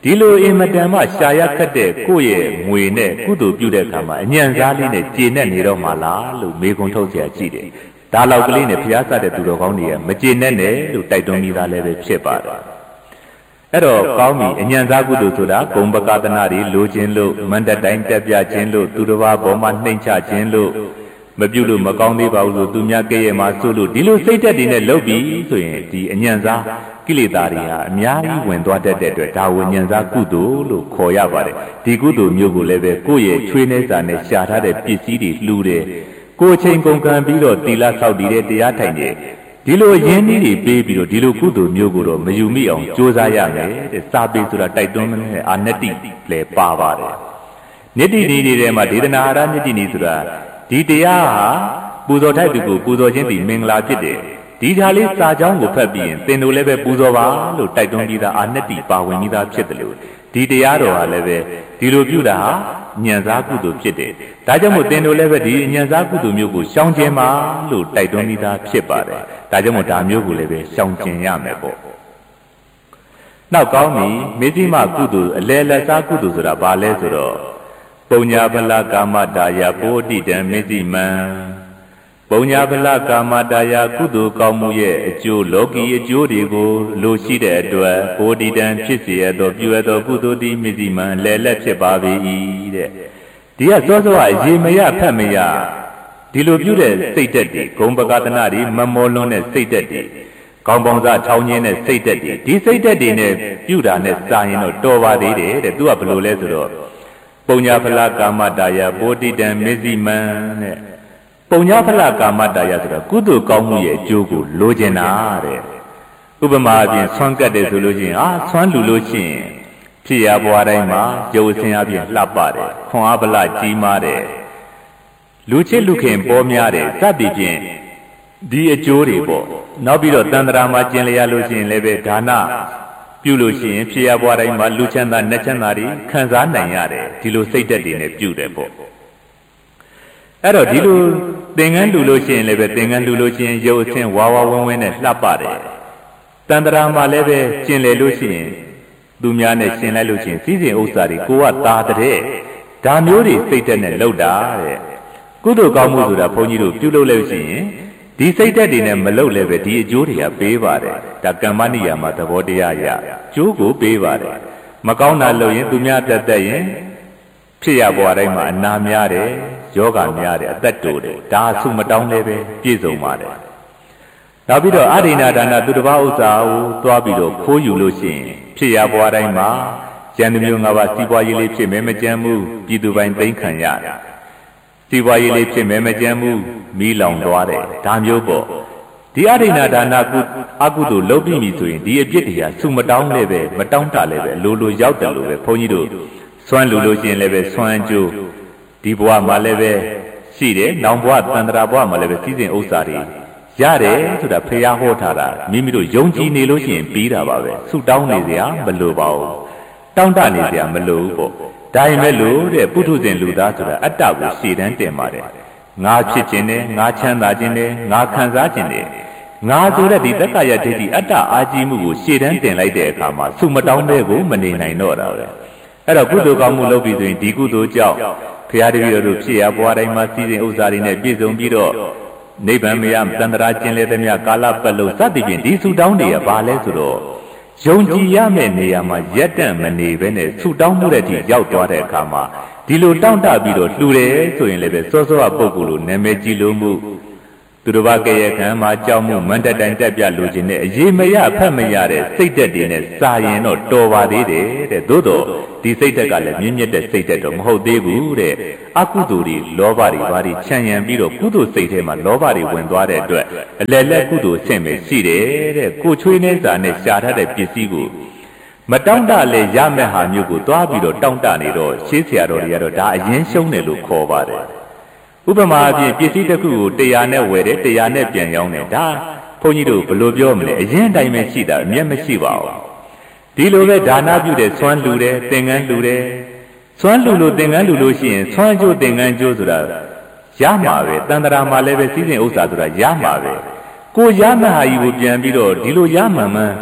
ဒီလိုအင်မတန်မှရှာရခတ်တဲ့ကိုယ့်ရဲ့ငွေနဲ့ကုသိုလ်ပြုတဲ့အခါမှာအညံစားလေးနဲ့ကျေနပ်နေတော့မှလားလို့မေခွန်းထုတ်เสียကြည့်တယ်ဒါလောက်ကလေးနဲ့ဘုရားစတဲ့သူတော်ကောင်းတွေကမကျေနပ်နဲ့လို့တိုက်တွန်းပြီးသားလည်းပဲဖြစ်ပါတယ်အဲ့တော့ကောင်းပြီအညံစားကုသိုလ်ဆိုတာဂုံပကသနာတွေလိုခြင်းလို့မန္တတိုင်းတက်ပြခြင်းလို့သူတစ်ပါးပေါ်မှာနှိမ့်ချခြင်းလို့မပြုလို့မကောင်းသေးပါဘူးဆိုသူများကဲ့ရဲ့မှာဆိုလို့ဒီလိုစိတ်သက်တွေနဲ့လုပ်ပြီးဆိုရင်ဒီအညံစားကိလေသာတွေဟာအများကြီးဝင်သွားတတ်တဲ့အတွက်ဒါဝဉ္ဉ္ဇာကုသိုလ်လို့ခေါ်ရပါတယ်ဒီကုသိုလ်မျိုးကိုလည်းပဲကိုယ့်ရဲ့ချွေးနှဲစာနဲ့ရှာထားတဲ့ပစ္စည်းတွေလှူတယ်ကိုယ်ချိန်ကုန်ခံပြီးတော့သီလဆောက်တည်တဲ့တရားထိုင်တယ်ဒီလိုရင်းနှီးတွေပေးပြီးတော့ဒီလိုကုသိုလ်မျိုးကိုတော့မယူမိအောင်ကြိုးစားရမယ်တဲ့စာပေဆိုတာတိုက်တွန်းမနဲ့အာနတ္တိလည်းပါပါတယ်နိတ္တိနီတွေထဲမှာဒေသနာဟာရနိတ္တိနီဆိုတာဒီတရားဟာပူဇော်ထိုက်သူကိုပူဇော်ခြင်းဒီမင်္ဂလာဖြစ်တယ်ဒီဓာလေးစာကြောင်းကိုဖတ်ပြီးရင်သင်တို့လည်းပဲပူဇော်ပါလို့တိုက်တွန်းပြီးသားအာနတ္တိပါဝင်ပြီးသားဖြစ်တယ်လို့ဒီတရားတော်ဟာလည်းပဲဒီလိုပြုတာဟာဉာဏ်စားကုသိုလ်ဖြစ်တယ်ဒါကြောင့်မို့သင်တို့လည်းပဲဒီဉာဏ်စားကုသိုလ်မျိုးကိုရှောင်ကျဉ်ပါလို့တိုက်တွန်းပြီးသားဖြစ်ပါတယ်ဒါကြောင့်မို့ဒါမျိုးကိုလည်းပဲရှောင်ကျဉ်ရမယ်ပေါ့နောက်ကောင်းပြီမေဇိမကုသိုလ်အလယ်လက်စားကုသိုလ်ဆိုတာဘာလဲဆိုတော့ပုညဗလကာမတာယဘောဓိတံမေဇိမံပုညဗလကာမတာယကုသိုလ်ကောင်းမှုရဲ့အကျိုးလောကီအကျိုးတွေကိုလိုရှိတဲ့အတွက်ဘောဓိတံဖြစ်စေရသောပြုရသောကုသိုလ်တိမေဇိမံလဲလက်ဖြစ်ပါ၏တဲ့ဒီကစောစောအရေမရဖတ်မရဒီလိုပြုတဲ့စိတ်တက်တွေဂုံပကသနာတွေမမောလွန်းတဲ့စိတ်တက်တွေကောင်းပေါင်းစားချောင်းချင်းတဲ့စိတ်တက်တွေဒီစိတ်တက်တွေနဲ့ပြုတာနဲ့စာရင်တော့တော်ပါသေးတယ်တဲ့သူကဘယ်လိုလဲဆိုတော့ပုညဗလကာမတာယဘောဓိတံမေဇိမံတဲ့ပုညဖလကာမတာယဆိုတာကုသိုလ်ကောင်းမှုရဲ့အကျိုးကိုလိုချင်တာတဲ့ဥပမာအပြင်ဆွမ်းကတ်တယ်ဆိုလို့ရှိရင်အာဆွမ်းလူလို့ရှိရင်ဖြစ်ရဘွားတိုင်းမှာရုပ်ဆင်းအပြင်လှပတယ်ခွန်အားဗလကြီးမားတယ်လူချစ်လူခင်ပေါ်များတယ်စသည်ဖြင့်ဒီအကျိုးတွေပေါ့နောက်ပြီးတော့တန်ត្រာမှာကျင်လျာလို့ရှိရင်လည်းပဲဒါနပြုလို့ရှိရင်ဖြစ်ရဘွားတိုင်းမှာလူချမ်းသာနတ်ချမ်းသာတွေခံစားနိုင်ရတယ်ဒီလိုစိတ်ဓာတ်တွေနဲ့ပြုတယ်ပေါ့အဲ့တော့ဒီလိုသင်္ကန်းလူလို့ရှိရင်လည်းပဲသင်္ကန်းလူလို့ရှိရင်ရုပ်အဆင်းဝါဝဝင်းဝင်းနဲ့လှပတယ်တန်ត្រာမှာလည်းပဲကျင်လေလို့ရှိရင်သူများနဲ့ရှင်လိုက်လို့ရှိရင်စီးစိမ်ဥစ္စာတွေကိုကသာတဲ့ဒါမျိုးတွေစိတ်တက်နဲ့လှုပ်တာတဲ့ကုသိုလ်ကောင်းမှုဆိုတာဘုန်းကြီးတို့ပြုလုပ်လို့ရှိရင်ဒီစိတ်တက်တွေနဲ့မလှုပ်လည်းပဲဒီအကျိုးတွေကပေးပါတယ်ဒါကမ္မနိယာမသဘောတရားရကျိုးကိုပေးပါတယ်မကောင်းတာလုပ်ရင်သူများတက်တက်ရင်ဖြစ်ရဘွားတိုင်းမှာအနာများတယ်ယောဂများတယ်အသက်တိုးတယ်ဒါဆုမတောင်းလည်းပဲပြည့်စုံပါတယ်နောက်ပြီးတော့အဒိဏဒါနသူတစ်ပါးဥစ္စာကိုသွားပြီးတော့ခိုးယူလို့ရှိရင်ဖြစ်ရဘွားတိုင်းမှာကျန်တဲ့မျိုးငါးပါးစီးပွားရေးလေးဖြစ်မယ်မကြမ်းဘူးပြည်သူပိုင်းသိမ်းခံရတယ်စီးပွားရေးလေးဖြစ်မယ်မကြမ်းဘူးမီးလောင်သွားတယ်ဒါမျိုးပေါ့ဒီအဒိဏဒါနကုအကုသိုလ်လုပ်ပြီးပြီဆိုရင်ဒီအပြစ်တွေကဆုမတောင်းလည်းပဲမတောင်းတလည်းပဲလိုလိုရောက်တယ်လို့ပဲဘုန်းကြီးတို့ဆွမ်းလူလို့ရှိရင်လည်းပဲဆွမ်းကြိုးဒီဘဝမှာလည်းပဲရှိတယ်နောင်ဘဝတန်ត្រာဘဝမှာလည်းပဲစီးစိမ်ဥစ္စာတွေရတယ်ဆိုတာဖះဟောထားတာမိမိတို့ယုံကြည်နေလို့ရှိရင်ပြီးတာပါပဲဆုတောင်းနေစရာမလိုပါဘူးတောင်းတနေစရာမလိုဘူးပေါ့ဒါရင်မဲ့လို့တဲ့ပုထုဇဉ်လူသားဆိုတာအတ္တကိုရှည်တန်းတင်ပါတယ်ငါဖြစ်ခြင်းနဲ့ငါချမ်းသာခြင်းနဲ့ငါခံစားခြင်းနဲ့ငါဆိုတဲ့ဒီတက္ကရာဒိဋ္ဌိအတ္တအာကြီးမှုကိုရှည်တန်းတင်လိုက်တဲ့အခါမှာဆုမတောင်းတဲ့ကိုမနေနိုင်တော့တာပဲအဲ့တော့ကုသိုလ်ကောင်းမှုလုပ်ပြီးဆိုရင်ဒီကုသိုလ်ကြောင့်ဘုရားတပည့်တော်တို့ဖြစ်ရဘွားတိုင်းမှာစီစဉ်ဥစ္စာတွေနဲ့ပြည့်စုံပြီးတော့နိဗ္ဗာန်မရတန်ត្រာကျင်လေသမျှကာလပတ်လုံးစသည်ဖြင့်ဒီဆုတောင်းတွေကဘာလဲဆိုတော့ယုံကြည်ရမယ့်နေရာမှာရက်တန့်မနေဘဲနဲ့ဆုတောင်းမှုတဲ့အထိရောက်သွားတဲ့အခါမှာဒီလိုတောင့်တပြီးတော့လှူတယ်ဆိုရင်လည်းပဲစောစောကပုဂ္ဂိုလ်လိုနာမည်ကြီးလို့မှုသူတစ်ပါးကဲ့ရဲ့ခံမှာကြောက်မှုမန္တတိုင်တက်ပြလိုခြင်းနဲ့အရေးမရဖတ်မရတဲ့စိတ်သက်တွေနဲ့စာရင်တော့တော်ပါသေးတယ်တဲ့သို့တော့ဒီစိတ်သက်ကလည်းမြင့်မြတ်တဲ့စိတ်သက်တော့မဟုတ်သေးဘူးတဲ့အကုသိုလ်တွေလောဘတွေဘာတွေခြံရံပြီးတော့ကုသိုလ်စိတ်ထဲမှာလောဘတွေဝင်သွားတဲ့အတွက်အလယ်လက်ကုသိုလ်ဆင့်ပဲရှိတယ်တဲ့ကိုချွေးနေစာနဲ့ရှာထားတဲ့ပစ္စည်းကိုမတောင့်တလည်းရမယ့်ဟာမျိုးကိုသွားပြီးတော့တောင့်တနေတော့ရှေးဆရာတော်တွေကတော့ဒါအရင်ရှုံးတယ်လို့ခေါ်ပါတယ်ဥပမာအပြင်ပစ္စည်းတစ်ခုကိုတရားနဲ့ဝယ်တယ်တရားနဲ့ပြန်ရောင်းတယ်ဒါဘုန်းကြီးတို့ဘယ်လိုပြောမလဲအရင်အတိုင်းပဲရှိတာအမျက်မရှိပါဘူးဒီလိုပဲဒါနပြုတယ်ဆွမ်းလူတယ်သင်္ကန်းလူတယ်ဆွမ်းလူလို့သင်္ကန်းလူလို့ရှိရင်ဆွမ်းကျိုးသင်္ကန်းကျိုးဆိုတာရမှာပဲတန်ត្រာမှာလည်းပဲစီးစိမ်ဥစ္စာဆိုတာရမှာပဲကိုရမှဟာကြီးကိုပြန်ပြီးတော့ဒီလိုရမှန်မှန်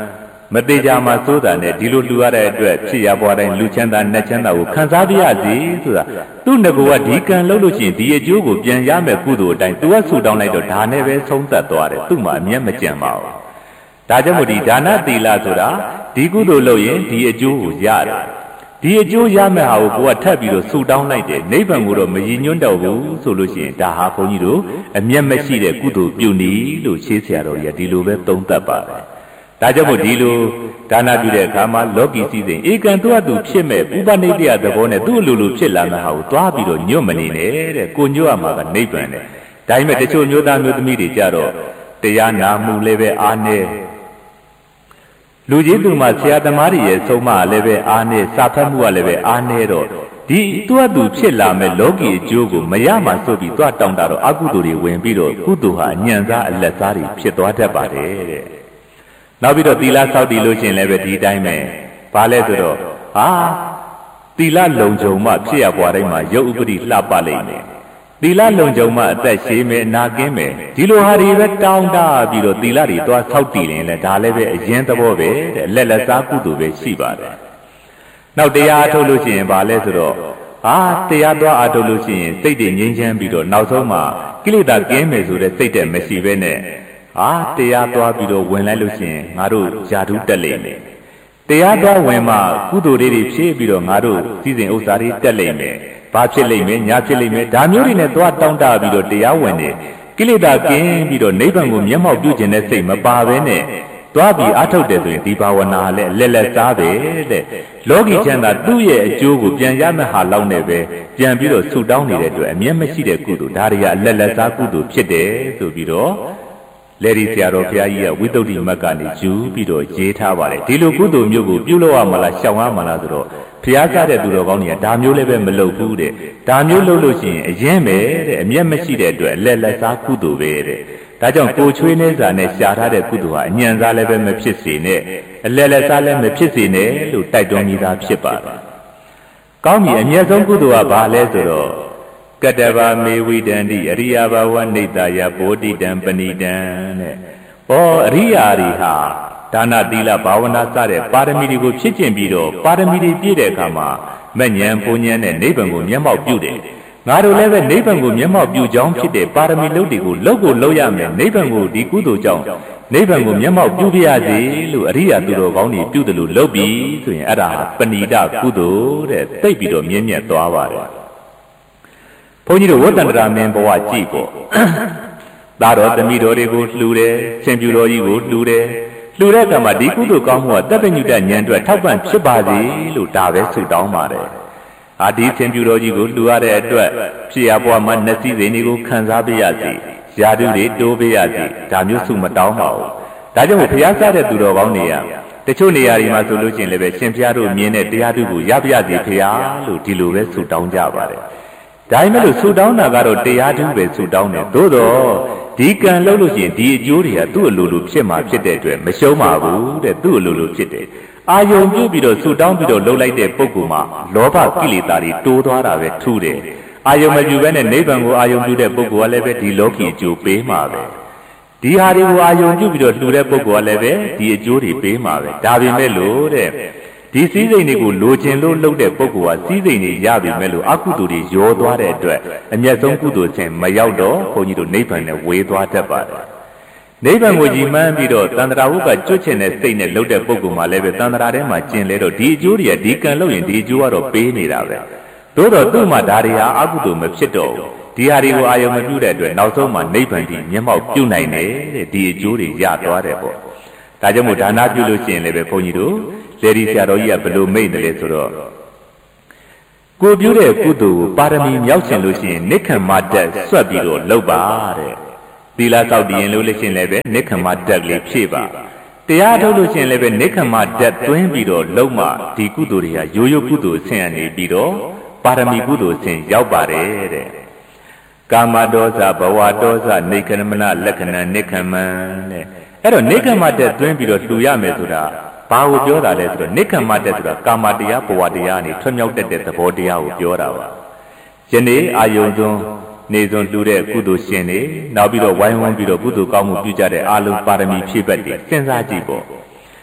မသေးကြမှာစိုးတာနဲ့ဒီလိုလူရတဲ့အတွက်ဖြစ်ရပွားတိုင်းလူချမ်းသာနတ်ချမ်းသာကိုခံစားပြရစီဆိုတာသူ့ငကိုကဒီကံလုံးလို့ရှိရင်ဒီအကျိုးကိုပြန်ရမယ်ကုသိုလ်အတိုင်းသူကဆူတောင်းလိုက်တော့ဒါနဲ့ပဲဆုံးသက်သွားတယ်သူ့မှာအမျက်မကြံပါဘူးဒါကြောင့်မို့ဒီဒါနသီလဆိုတာဒီကုသိုလ်လုပ်ရင်ဒီအကျိုးကိုရတယ်ဒီအကျိုးရမယ်ဟာကိုကိုကထပ်ပြီးတော့ဆူတောင်းလိုက်တယ်နိဗ္ဗာန်ကိုတော့မရည်ညွှန်းတော့ဘူးဆိုလို့ရှိရင်ဒါဟာဘုန်းကြီးတို့အမျက်မရှိတဲ့ကုသိုလ်ပြုနည်းလို့ရှင်းဆရာတော်ကြီးကဒီလိုပဲသုံးသပ်ပါတယ်ဒါကြောင့်မို့ဒီလိုဒါနပြုတဲ့အခါမှာလောကီစည်းစိမ်ဧကံသူ့အတူဖြစ်မဲ့ဥပနိဒေယသဘောနဲ့သူ့အလိုလိုဖြစ်လာမှာဟာကိုသွားပြီးတော့ညွတ်မနေနဲ့တဲ့ကိုညွတ်ရမှာကနိဗ္ဗာန်တဲ့ဒါပေမဲ့တချို့မျိုးသားမျိုးသမီးတွေကြတော့တရားနာမှုလည်းပဲအားနည်းလူကြီးသူမှဆရာသမားတွေရဲ့ဆုံးမလည်းပဲအားနည်းစာဖတ်မှုကလည်းပဲအားနည်းတော့ဒီသူ့အတူဖြစ်လာမဲ့လောကီအကျိုးကိုမရမှဆိုပြီးသွားတောင်းတာတော့အကုသိုလ်တွေဝင်ပြီးတော့ကုသိုလ်ဟာအညံစားအလက်စားတွေဖြစ်သွားတတ်ပါတယ်တဲ့နောက်ပြီးတော့သီလဆောက်တည်လို့ရှိရင်လည်းပဲဒီတိုင်းပဲဘာလဲဆိုတော့ဟာသီလလုံခြုံမှဖြစ်ရပွားတိုင်းမှာရုပ်ဥပတိလှပလိမ့်မယ်သီလလုံခြုံမှအသက်ရှည်မယ်အနာကင်းမယ်ဒီလိုဟာတွေပဲတောင်းတပြီးတော့သီလတွေသွားဆောက်တည်ရင်လည်းဒါလည်းပဲအရင်သဘောပဲတဲ့လက်လက်စားကုသိုလ်ပဲရှိပါတယ်နောက်တရားအထုတ်လို့ရှိရင်ဘာလဲဆိုတော့ဟာတရားသွားအထုတ်လို့ရှိရင်စိတ်တွေငြိမ်းချမ်းပြီးတော့နောက်ဆုံးမှာကိလေသာကင်းမယ်ဆိုတဲ့စိတ်တဲ့မရှိဘဲနဲ့ဟာတရားသွားပြီးတော့ဝင်လိုက်လို့ရှိရင်ငါတို့ဓာတုတက်လိမ့်မယ်တရားသွားဝင်မှကုသိုလ်တွေဖြည့်ပြီးတော့ငါတို့စည်းစိမ်ဥစ္စာတွေတက်လိမ့်မယ်ဘာဖြစ်လိမ့်မယ်ညာဖြစ်လိမ့်မယ်ဒါမျိုးတွေနဲ့သွားတောင်းတပြီးတော့တရားဝင်နေကိလေသာကင်းပြီးတော့နိဗ္ဗာန်ကိုမျက်မှောက်ပြုခြင်းနဲ့စိတ်မပါဘဲနဲ့သွားပြီးအထုတ်တယ်ဆိုရင်ဒီဘာဝနာလည်းလက်လက်စားပဲတဲ့လောကီချမ်းသာသူ့ရဲ့အကျိုးကိုပြန်ရမယ့်ဟာလောက်နဲ့ပဲပြန်ပြီးတော့ဆူတောင်းနေတဲ့အတွက်အမျက်မရှိတဲ့ကုသိုလ်ဒါတွေကအလက်လက်စားကုသိုလ်ဖြစ်တယ်ဆိုပြီးတော့လေဒီဆရာတော်ဘုရားကြီးကဝိသုဒ္ဓိမတ်ကနေယူပြီးတော့ရေးထားပါတယ်ဒီလိုကုသိုလ်မျိုးကိုပြုလုပ်ရမလားရှောင်ရမလားဆိုတော့ဘုရားကြားတဲ့သူတော်ကောင်းတွေကဒါမျိုးလည်းပဲမလုပ်ဘူးတဲ့ဒါမျိုးလုပ်လို့ရှိရင်အရင်ပဲတဲ့အမျက်မရှိတဲ့အတွက်လက်လက်စားကုသိုလ်ပဲတဲ့ဒါကြောင့်ကိုချွေးနေစာနဲ့ရှာထားတဲ့ကုသိုလ်ဟာအညံစားလည်းပဲမဖြစ်စေနဲ့အလက်လက်စားလည်းမဖြစ်စေနဲ့လို့တိုက်တွန်းမိသားဖြစ်ပါတယ်ကောင်းပြီအမျက်ဆုံးကုသိုလ်ကဘာလဲဆိုတော့ကတ္တဗာမေဝိတံတိအရိယဘာဝနိတ္တယဘောဓိတံပဏိတံတဲ့ဟောအရိယာတွေဟာဒါနသီလဘာဝနာစတဲ့ပါရမီတွေကိုဖြစ်ကျင့်ပြီးတော့ပါရမီတွေပြည့်တဲ့အခါမှာမဉ္ဇဉ်ပုံဉ္ဇဉ်နဲ့နိဗ္ဗာန်ကိုမျက်မှောက်ပြုတယ်ငါတို့လည်းပဲနိဗ္ဗာန်ကိုမျက်မှောက်ပြုကြောင်းဖြစ်တဲ့ပါရမီလုပ်တွေကိုလုပ်ကိုလုပ်ရမယ်နိဗ္ဗာန်ကိုဒီကုသိုလ်ကြောင့်နိဗ္ဗာန်ကိုမျက်မှောက်ပြုပြရစေလို့အရိယာသူတော်ကောင်းတွေပြုတယ်လို့လုပ်ပြီးဆိုရင်အဲ့ဒါပဏိတကုသိုလ်တဲ့သိပြီးတော့မြင့်မြတ်သွားပါတယ်ဘုန်းကြီးတို့ဝတ္တန္တရာမင်းဘဝကြည့်ပေါ့သားတော်သမီးတော်တွေကိုလှူတယ်ရှင်ပြူတော်ကြီးကိုလှူတယ်လှူတဲ့အခါမှာဒီကုသိုလ်ကောင်းမှုကတပ်ပညုတဉာဏ်အတွက်ထောက်ပံ့ဖြစ်ပါစေလို့ဒါပဲဆုတောင်းပါတယ်အာဒီရှင်ပြူတော်ကြီးကိုလှူရတဲ့အတွက်ဖြစ်ရပွားမှာနှစည်းစိမ်တွေကိုခံစားပေးရစေယာတုတွေတိုးပေးရစေဒါမျိုးဆုမတောင်းပါဘူးဒါကြောင့်ဘုရားစားတဲ့သူတော်ကောင်းတွေကတချို့နေရာတွေမှာဆိုလို့ရှိရင်လည်းပဲရှင်ဘုရားတို့မြင်တဲ့တရားထုကိုရပါရစေဖေဟာလို့ဒီလိုပဲဆုတောင်းကြပါတယ်ဒါပေမဲ့လို့ဆုတောင်းတာကတော့တရားထုပဲဆုတောင်းတယ်သို့တော့ဒီကံလုပ်လို့ရှိရင်ဒီအကျိုးတွေကသူ့အလိုလိုဖြစ်မှာဖြစ်တဲ့အတွက်မရှုံးပါဘူးတဲ့သူ့အလိုလိုဖြစ်တယ်အာယုံပြုပြီးတော့ဆုတောင်းပြီးတော့လှုပ်လိုက်တဲ့ပုဂ္ဂိုလ်မှာလောဘကိလေသာတွေတိုးသွားတာပဲထူးတယ်အာယုံမပြုဘဲနဲ့နိဗ္ဗာန်ကိုအာယုံပြုတဲ့ပုဂ္ဂိုလ်ကလည်းပဲဒီလောကီအကျိုးပေးမှာပဲဒီဟာတွေကိုအာယုံပြုပြီးတော့လှူတဲ့ပုဂ္ဂိုလ်ကလည်းပဲဒီအကျိုးတွေပေးမှာပဲဒါပေမဲ့လို့တဲ့ဒီစည်းစိမ်တွေကိုလိုချင်လို့လုပ်တဲ့ပုဂ္ဂိုလ်ကစည်းစိမ်တွေရပြီမဲ့လို့အကုသိုလ်တွေရောသွားတဲ့အတွက်အမျက်ဆုံးကုသိုလ်ချင်းမရောက်တော့ဘုန်းကြီးတို့နိဗ္ဗာန်နဲ့ဝေသွားတတ်ပါတယ်နိဗ္ဗာန်ကိုကြီးမှန်းပြီးတော့တန္တရာဝုကကျွတ်ချင်တဲ့စိတ်နဲ့လုပ်တဲ့ပုဂ္ဂိုလ်မှလည်းပဲတန္တရာထဲမှာကျင်လဲတော့ဒီအကျိုးတွေကဒီကံလုပ်ရင်ဒီအကျိုးကတော့ပေးနေတာပဲသို့တော့သူ့မှာဒါတွေဟာအကုသိုလ်မဖြစ်တော့ဘူးဒီဟာတွေကိုအာယုံမပြုတဲ့အတွက်နောက်ဆုံးမှာနိဗ္ဗာန်ကြီးမျက်မှောက်ပြုနိုင်တယ်တဲ့ဒီအကျိုးတွေရသွားတယ်ပေါ့ဒါကြောင့်မို့ဒါနပြုလို့ရှိရင်လည်းပဲဘုန်းကြီးတို့လေဒီဆရာတော်ကြီးကဘယ်လိုမိတ်တယ်လဲဆိုတော့ကိုပြုတဲ့ကုသိုလ်ကိုပါရမီမြောက်ချင်လို့ရှိရင်နိက္ခမတ္တဆွတ်ပြီးတော့လုပ်ပါတဲ့သီလဆောက်တည်ရင်လို့လို့ရှိရင်လည်းပဲနိက္ခမတ္တလေးဖြည့်ပါတရားထုတ်လို့ရှိရင်လည်းပဲနိက္ခမတ္တသွင်းပြီးတော့လုံးမဒီကုသိုလ်တွေဟာရိုးရိုးကုသိုလ်ဆင်းရဲနေပြီးတော့ပါရမီကုသိုလ်ဆင်းရောက်ပါတယ်တဲ့ကာမဒေါသဘဝဒေါသနေခဏမနလက္ခဏာနိက္ခမံတဲ့အဲ့တော့နိက္ခမတ္တသွင်းပြီးတော့လှူရမယ်ဆိုတာဘာကိုပြောတာလဲဆိုတော့နိက္ခမတ္တဆိုတာကာမတရားဘဝတရားနေထွံ့မြောက်တတ်တဲ့သဘောတရားကိုပြောတာပါယနေ့အာယုံသွန်းနေစွန်လှူတဲ့ကုသိုလ်ရှင်တွေနောက်ပြီးတော့ဝိုင်းဝန်းပြီးတော့ကုသိုလ်ကောင်းမှုပြုကြတဲ့အာလုံးပါရမီဖြည့်ဘက်တွေစဉ်းစားကြည့်ပေါ့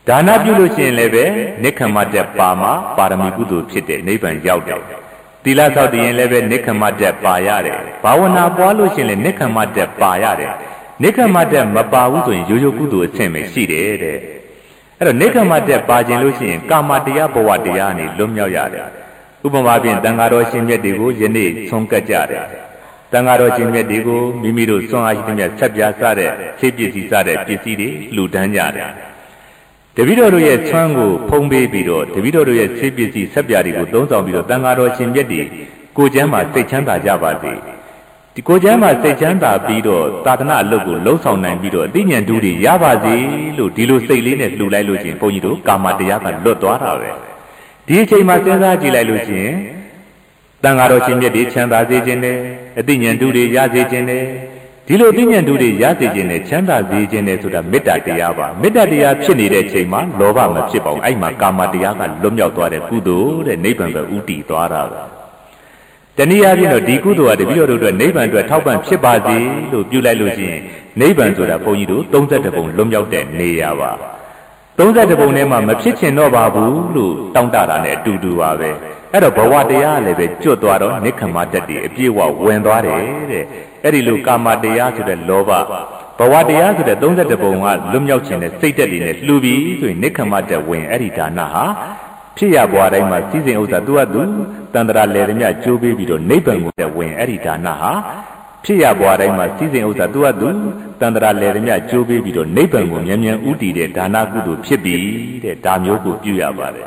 ဒါနပြုလို့ရှိရင်လည်းပဲနိက္ခမတက်ပါမှာပါရမီကုသိုလ်ဖြစ်တဲ့နိဗ္ဗာန်ရောက်တယ်သီလဆောက်တည်ရင်လည်းပဲနိက္ခမတက်ပါရတယ်ဘာဝနာပွားလို့ရှိရင်လည်းနိက္ခမတက်ပါရတယ်နိက္ခမတက်မပါဘူးဆိုရင်ရိုးရိုးကုသိုလ်အဆင့်ပဲရှိတယ်တဲ့အဲ့တော့နိက္ခမတက်ပါခြင်းလို့ရှိရင်ကာမတရားဘဝတရားအနေလွတ်မြောက်ရတယ်ဥပမာဖြင့်တန်ဃာတော်ရှင်မြတ်တွေကိုယနေ့ဆုံးကတ်ကြတယ်တန်ဃာတော်ရှင်မြတ်တွေကိုမိမိတို့ဆွမ်းအားရှိတဲ့ဆက်ပြားစတဲ့ခြေပစ္စည်းစတဲ့ပစ္စည်းတွေလှူဒန်းကြတယ်တပည့်တော်တို့ရဲ့ဆွမ်းကိုဖုံးပေးပြီးတော့တပည့်တော်တို့ရဲ့ခြေပစ္စည်းဆက်ပြားတွေကိုသုံးဆောင်ပြီးတော့တန်ဃာတော်ရှင်မြတ်တွေကိုကျမ်းမှာစိတ်ချမ်းသာကြပါစေဒီကိုကျမ်းမှာစိတ်ချမ်းသာပြီးတော့သာသနာအလုပ်ကိုလှုံ့ဆော်နိုင်ပြီးတော့အသိဉာဏ်တူတွေရပါစေလို့ဒီလိုစိတ်လေးနဲ့လှူလိုက်လို့ရှိရင်ဘုန်းကြီးတို့ကာမတရားကလွတ်သွားတာပဲဒီအချိန်မှာစဉ်းစားကြည့်လိုက်လို့ရှိရင်တန်ဃာတော်ရှင်မြတ်တွေချမ်းသာစေခြင်းနဲ့အသိဉာဏ်တူတွေရစေခြင်းနဲ့ဒီလိုအသိဉာဏ်တူတွေရစေခြင်းနဲ့ချမ်းသာစေခြင်းနဲ့ဆိုတာမေတ္တာတရားပါမေတ္တာတရားဖြစ်နေတဲ့အချိန်မှာလောဘမဖြစ်ပါဘူးအဲ့မှာကာမတရားကလွတ်မြောက်သွားတဲ့ကုသိုလ်တဲ့နိဗ္ဗာန်ပဲဥတည်သွားတာပါတနည်းအားဖြင့်တော့ဒီကုသိုလ်ကတပည့်တော်တို့အတွက်နိဗ္ဗာန်အတွက်ထောက်ပံ့ဖြစ်ပါစေလို့ပြုလိုက်လို့ရှိရင်နိဗ္ဗာန်ဆိုတာဘုန်းကြီးတို့သုံးဆယ့်တစ်ပုံလွတ်မြောက်တဲ့နေရာပါသုံးဆယ့်တစ်ပုံထဲမှာမဖြစ်ချင်တော့ပါဘူးလို့တောင်းတတာနဲ့အတူတူပါပဲအဲ့တော့ဘဝတရားလည်းပဲကျွတ်သွားတော့နိက္ခမတ္တတိအပြည့်ဝဝင်သွားတယ်တဲ့အဲ့ဒီလိုကာမတရားဆိုတဲ့လောဘဘဝတရားဆိုတဲ့သုံးဆယ့်တစ်ပုံကလွတ်မြောက်ခြင်းနဲ့စိတ်တက်တွေနဲ့လှူပြီးဆိုရင်နိက္ခမတ္တဝင်အဲ့ဒီဒါနဟာဖြစ်ရဘွားတိုင်းမှာစည်းစိမ်ဥစ္စာသူ့အတူတန်တရာလေရမြကျိုးပေးပြီးတော့နိဗ္ဗာန်ကိုဝင်အဲ့ဒီဒါနဟာဖြစ်ရဘွားတိုင်းမှာစည်းစိမ်ဥစ္စာသူ့အတူတန်တရာလေရမြကျိုးပေးပြီးတော့နိဗ္ဗာန်ကိုမြန်မြန်ဥတည်တဲ့ဒါနကုသိုလ်ဖြစ်ပြီးတဲ့ဒါမျိုးကိုပြုရပါတယ်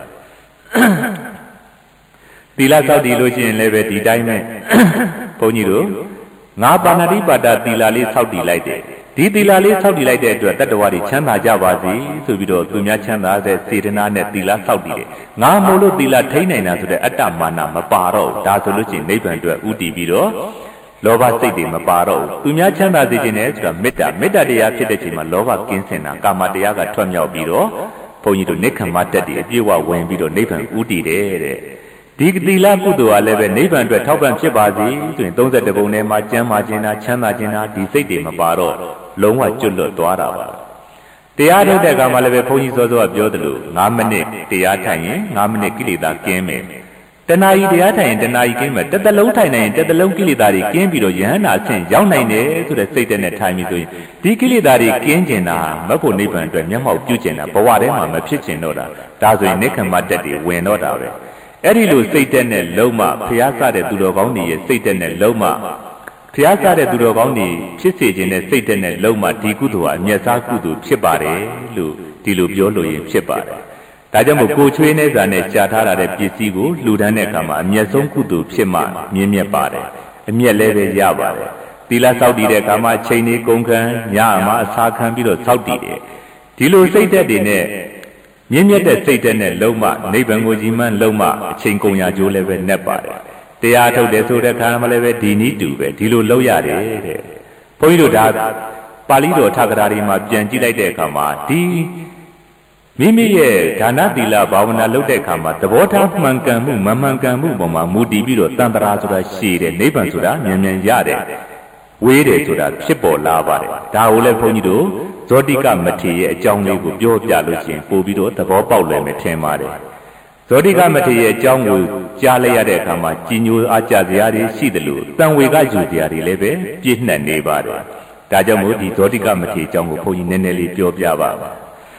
သီလစောင့်တည်လို့ရှိရင်လည်းပဲဒီတိုင်းပဲဘုန်းကြီးတို့ငါပါဏာတိပါဒသီလလေးစောင့်တည်လိုက်တယ်ဒီသီလလေးစောင့်တည်လိုက်တဲ့အတွက်တတ္တဝါတွေချမ်းသာကြပါစေဆိုပြီးတော့သူများချမ်းသာတဲ့စေတနာနဲ့သီလစောင့်တည်တယ်ငါမို့လို့သီလထိန်းနိုင်တာဆိုတဲ့အတ္တမာနမပါတော့ဘူးဒါဆိုလို့ရှိရင်နိဗ္ဗာန်အတွက်ဥတည်ပြီးတော့လောဘစိတ်တွေမပါတော့ဘူးသူများချမ်းသာစေခြင်းနဲ့ဆိုတာမေတ္တာမေတ္တာတရားဖြစ်တဲ့ချိန်မှာလောဘကင်းစင်တာကာမတရားကထွက်မြောက်ပြီးတော့ဘုန်းကြီးတို့နိက္ခမတ္တတိအပြည့်အဝဝင်ပြီးတော့နိဗ္ဗာန်ဥတည်တယ်တဲ့ဒီသီလကုသိုလ်ကလည်းပဲနိဗ္ဗာန်အတွက်ထောက်ပံ့ဖြစ်ပါစေဆိုရင်သုံးဆယ့်တစ်ပုံထဲမှာကျမ်းမာခြင်းနာချမ်းသာခြင်းနာဒီစိတ်တွေမပါတော့လုံးဝကျွတ်လွတ်သွားတာပါတရားထုတ်တဲ့အခါမှာလည်းပဲဘုန်းကြီးစောစောကပြောသလို၅မိနစ်တရားထိုင်ရင်၅မိနစ်ကိလေသာကင်းမယ်တဏှာကြီးတရားထိုင်ရင်တဏှာကြီးကင်းမယ်တစ်သလုံးထိုင်နိုင်ရင်တစ်သလုံးကိလေသာတွေကင်းပြီးတော့ယဟန္တာအဆင့်ရောက်နိုင်တယ်ဆိုတဲ့စိတ်နဲ့ထိုင်ပြီးဆိုရင်ဒီကိလေသာတွေကင်းကျင်တာမဖို့နိဗ္ဗာန်အတွက်မျက်မှောက်ပြုကျင်တာဘဝထဲမှာမဖြစ်ကျင်တော့တာဒါဆိုရင်နိက္ခမတ္တတွေဝင်တော့တာပဲအဲ့ဒီလိုစိတ်တက်နဲ့လုံးမဖျားစတဲ့သူတော်ကောင်းတွေရဲ့စိတ်တက်နဲ့လုံးမဖျားစတဲ့သူတော်ကောင်းတွေဖြစ်စေခြင်းနဲ့စိတ်တက်နဲ့လုံးမဒီကုသိုလ်ဟာအမျက်စားကုသိုလ်ဖြစ်ပါတယ်လို့ဒီလိုပြောလို့ရင်ဖြစ်ပါတယ်ဒါကြောင့်မို့ကိုချွေးနေစာနဲ့ကြာထားတဲ့ပစ္စည်းကိုလှူဒန်းတဲ့အခါမှာအမျက်ဆုံးကုသိုလ်ဖြစ်မှမြင့်မြတ်ပါတယ်အမျက်လည်းပဲရပါတယ်သီလစောင့်တည်တဲ့အခါမှာချိန်နေကုန်ခံညမှာအစာခံပြီးတော့စောင့်တည်တယ်ဒီလိုစိတ်တက်တွေနဲ့မြင့်မြတ်တဲ့စိတ်တက်နဲ့လုံးမနိဗ္ဗာန်ကိုကြီးမှန်းလုံးမအချိန်ကုန်ရာကျိုးလည်းပဲနဲ့ပါတယ်တရားထုတ်တယ်ဆိုတဲ့ခါမှလည်းပဲဒီနည်းတူပဲဒီလိုလုပ်ရတယ်တဲ့ဘုန်းကြီးတို့ဒါပါဠိတော်ထကရာတွေမှာပြန်ကြည့်လိုက်တဲ့အခါမှာဒီမိမိရဲ့ဒါနသီလဘာဝနာလုပ်တဲ့အခါမှာသဘောထားမှန်ကန်မှုမမှန်ကန်မှုပေါ်မှာမူတည်ပြီးတော့တန်ត្រာဆိုတာရှည်တယ်နိဗ္ဗာန်ဆိုတာမြန်မြန်ရတယ်ဝေးတယ်ဆိုတာဖြစ်ပေါ်လာပါတယ်ဒါကိုလည်းဘုန်းကြီးတို့ဇောတိကမထေရရဲ့အကြောင်းလေးကိုပြောပြလို့ရှိရင်ပို့ပြီးတော့သဘောပေါက်လွယ်မယ်ထင်ပါတယ်ဇောတိကမထေရရဲ့အကြောင်းကိုကြားလိုက်ရတဲ့အခါမှာကြီးညိုအားကြစရာတွေရှိတယ်လို့တန်ဝေကယူစရာတွေလည်းပဲပြည့်နှက်နေပါတယ်ဒါကြောင့်မို့ဒီဇောတိကမထေရအကြောင်းကိုဘုန်းကြီးနည်းနည်းလေးပြောပြပါပါ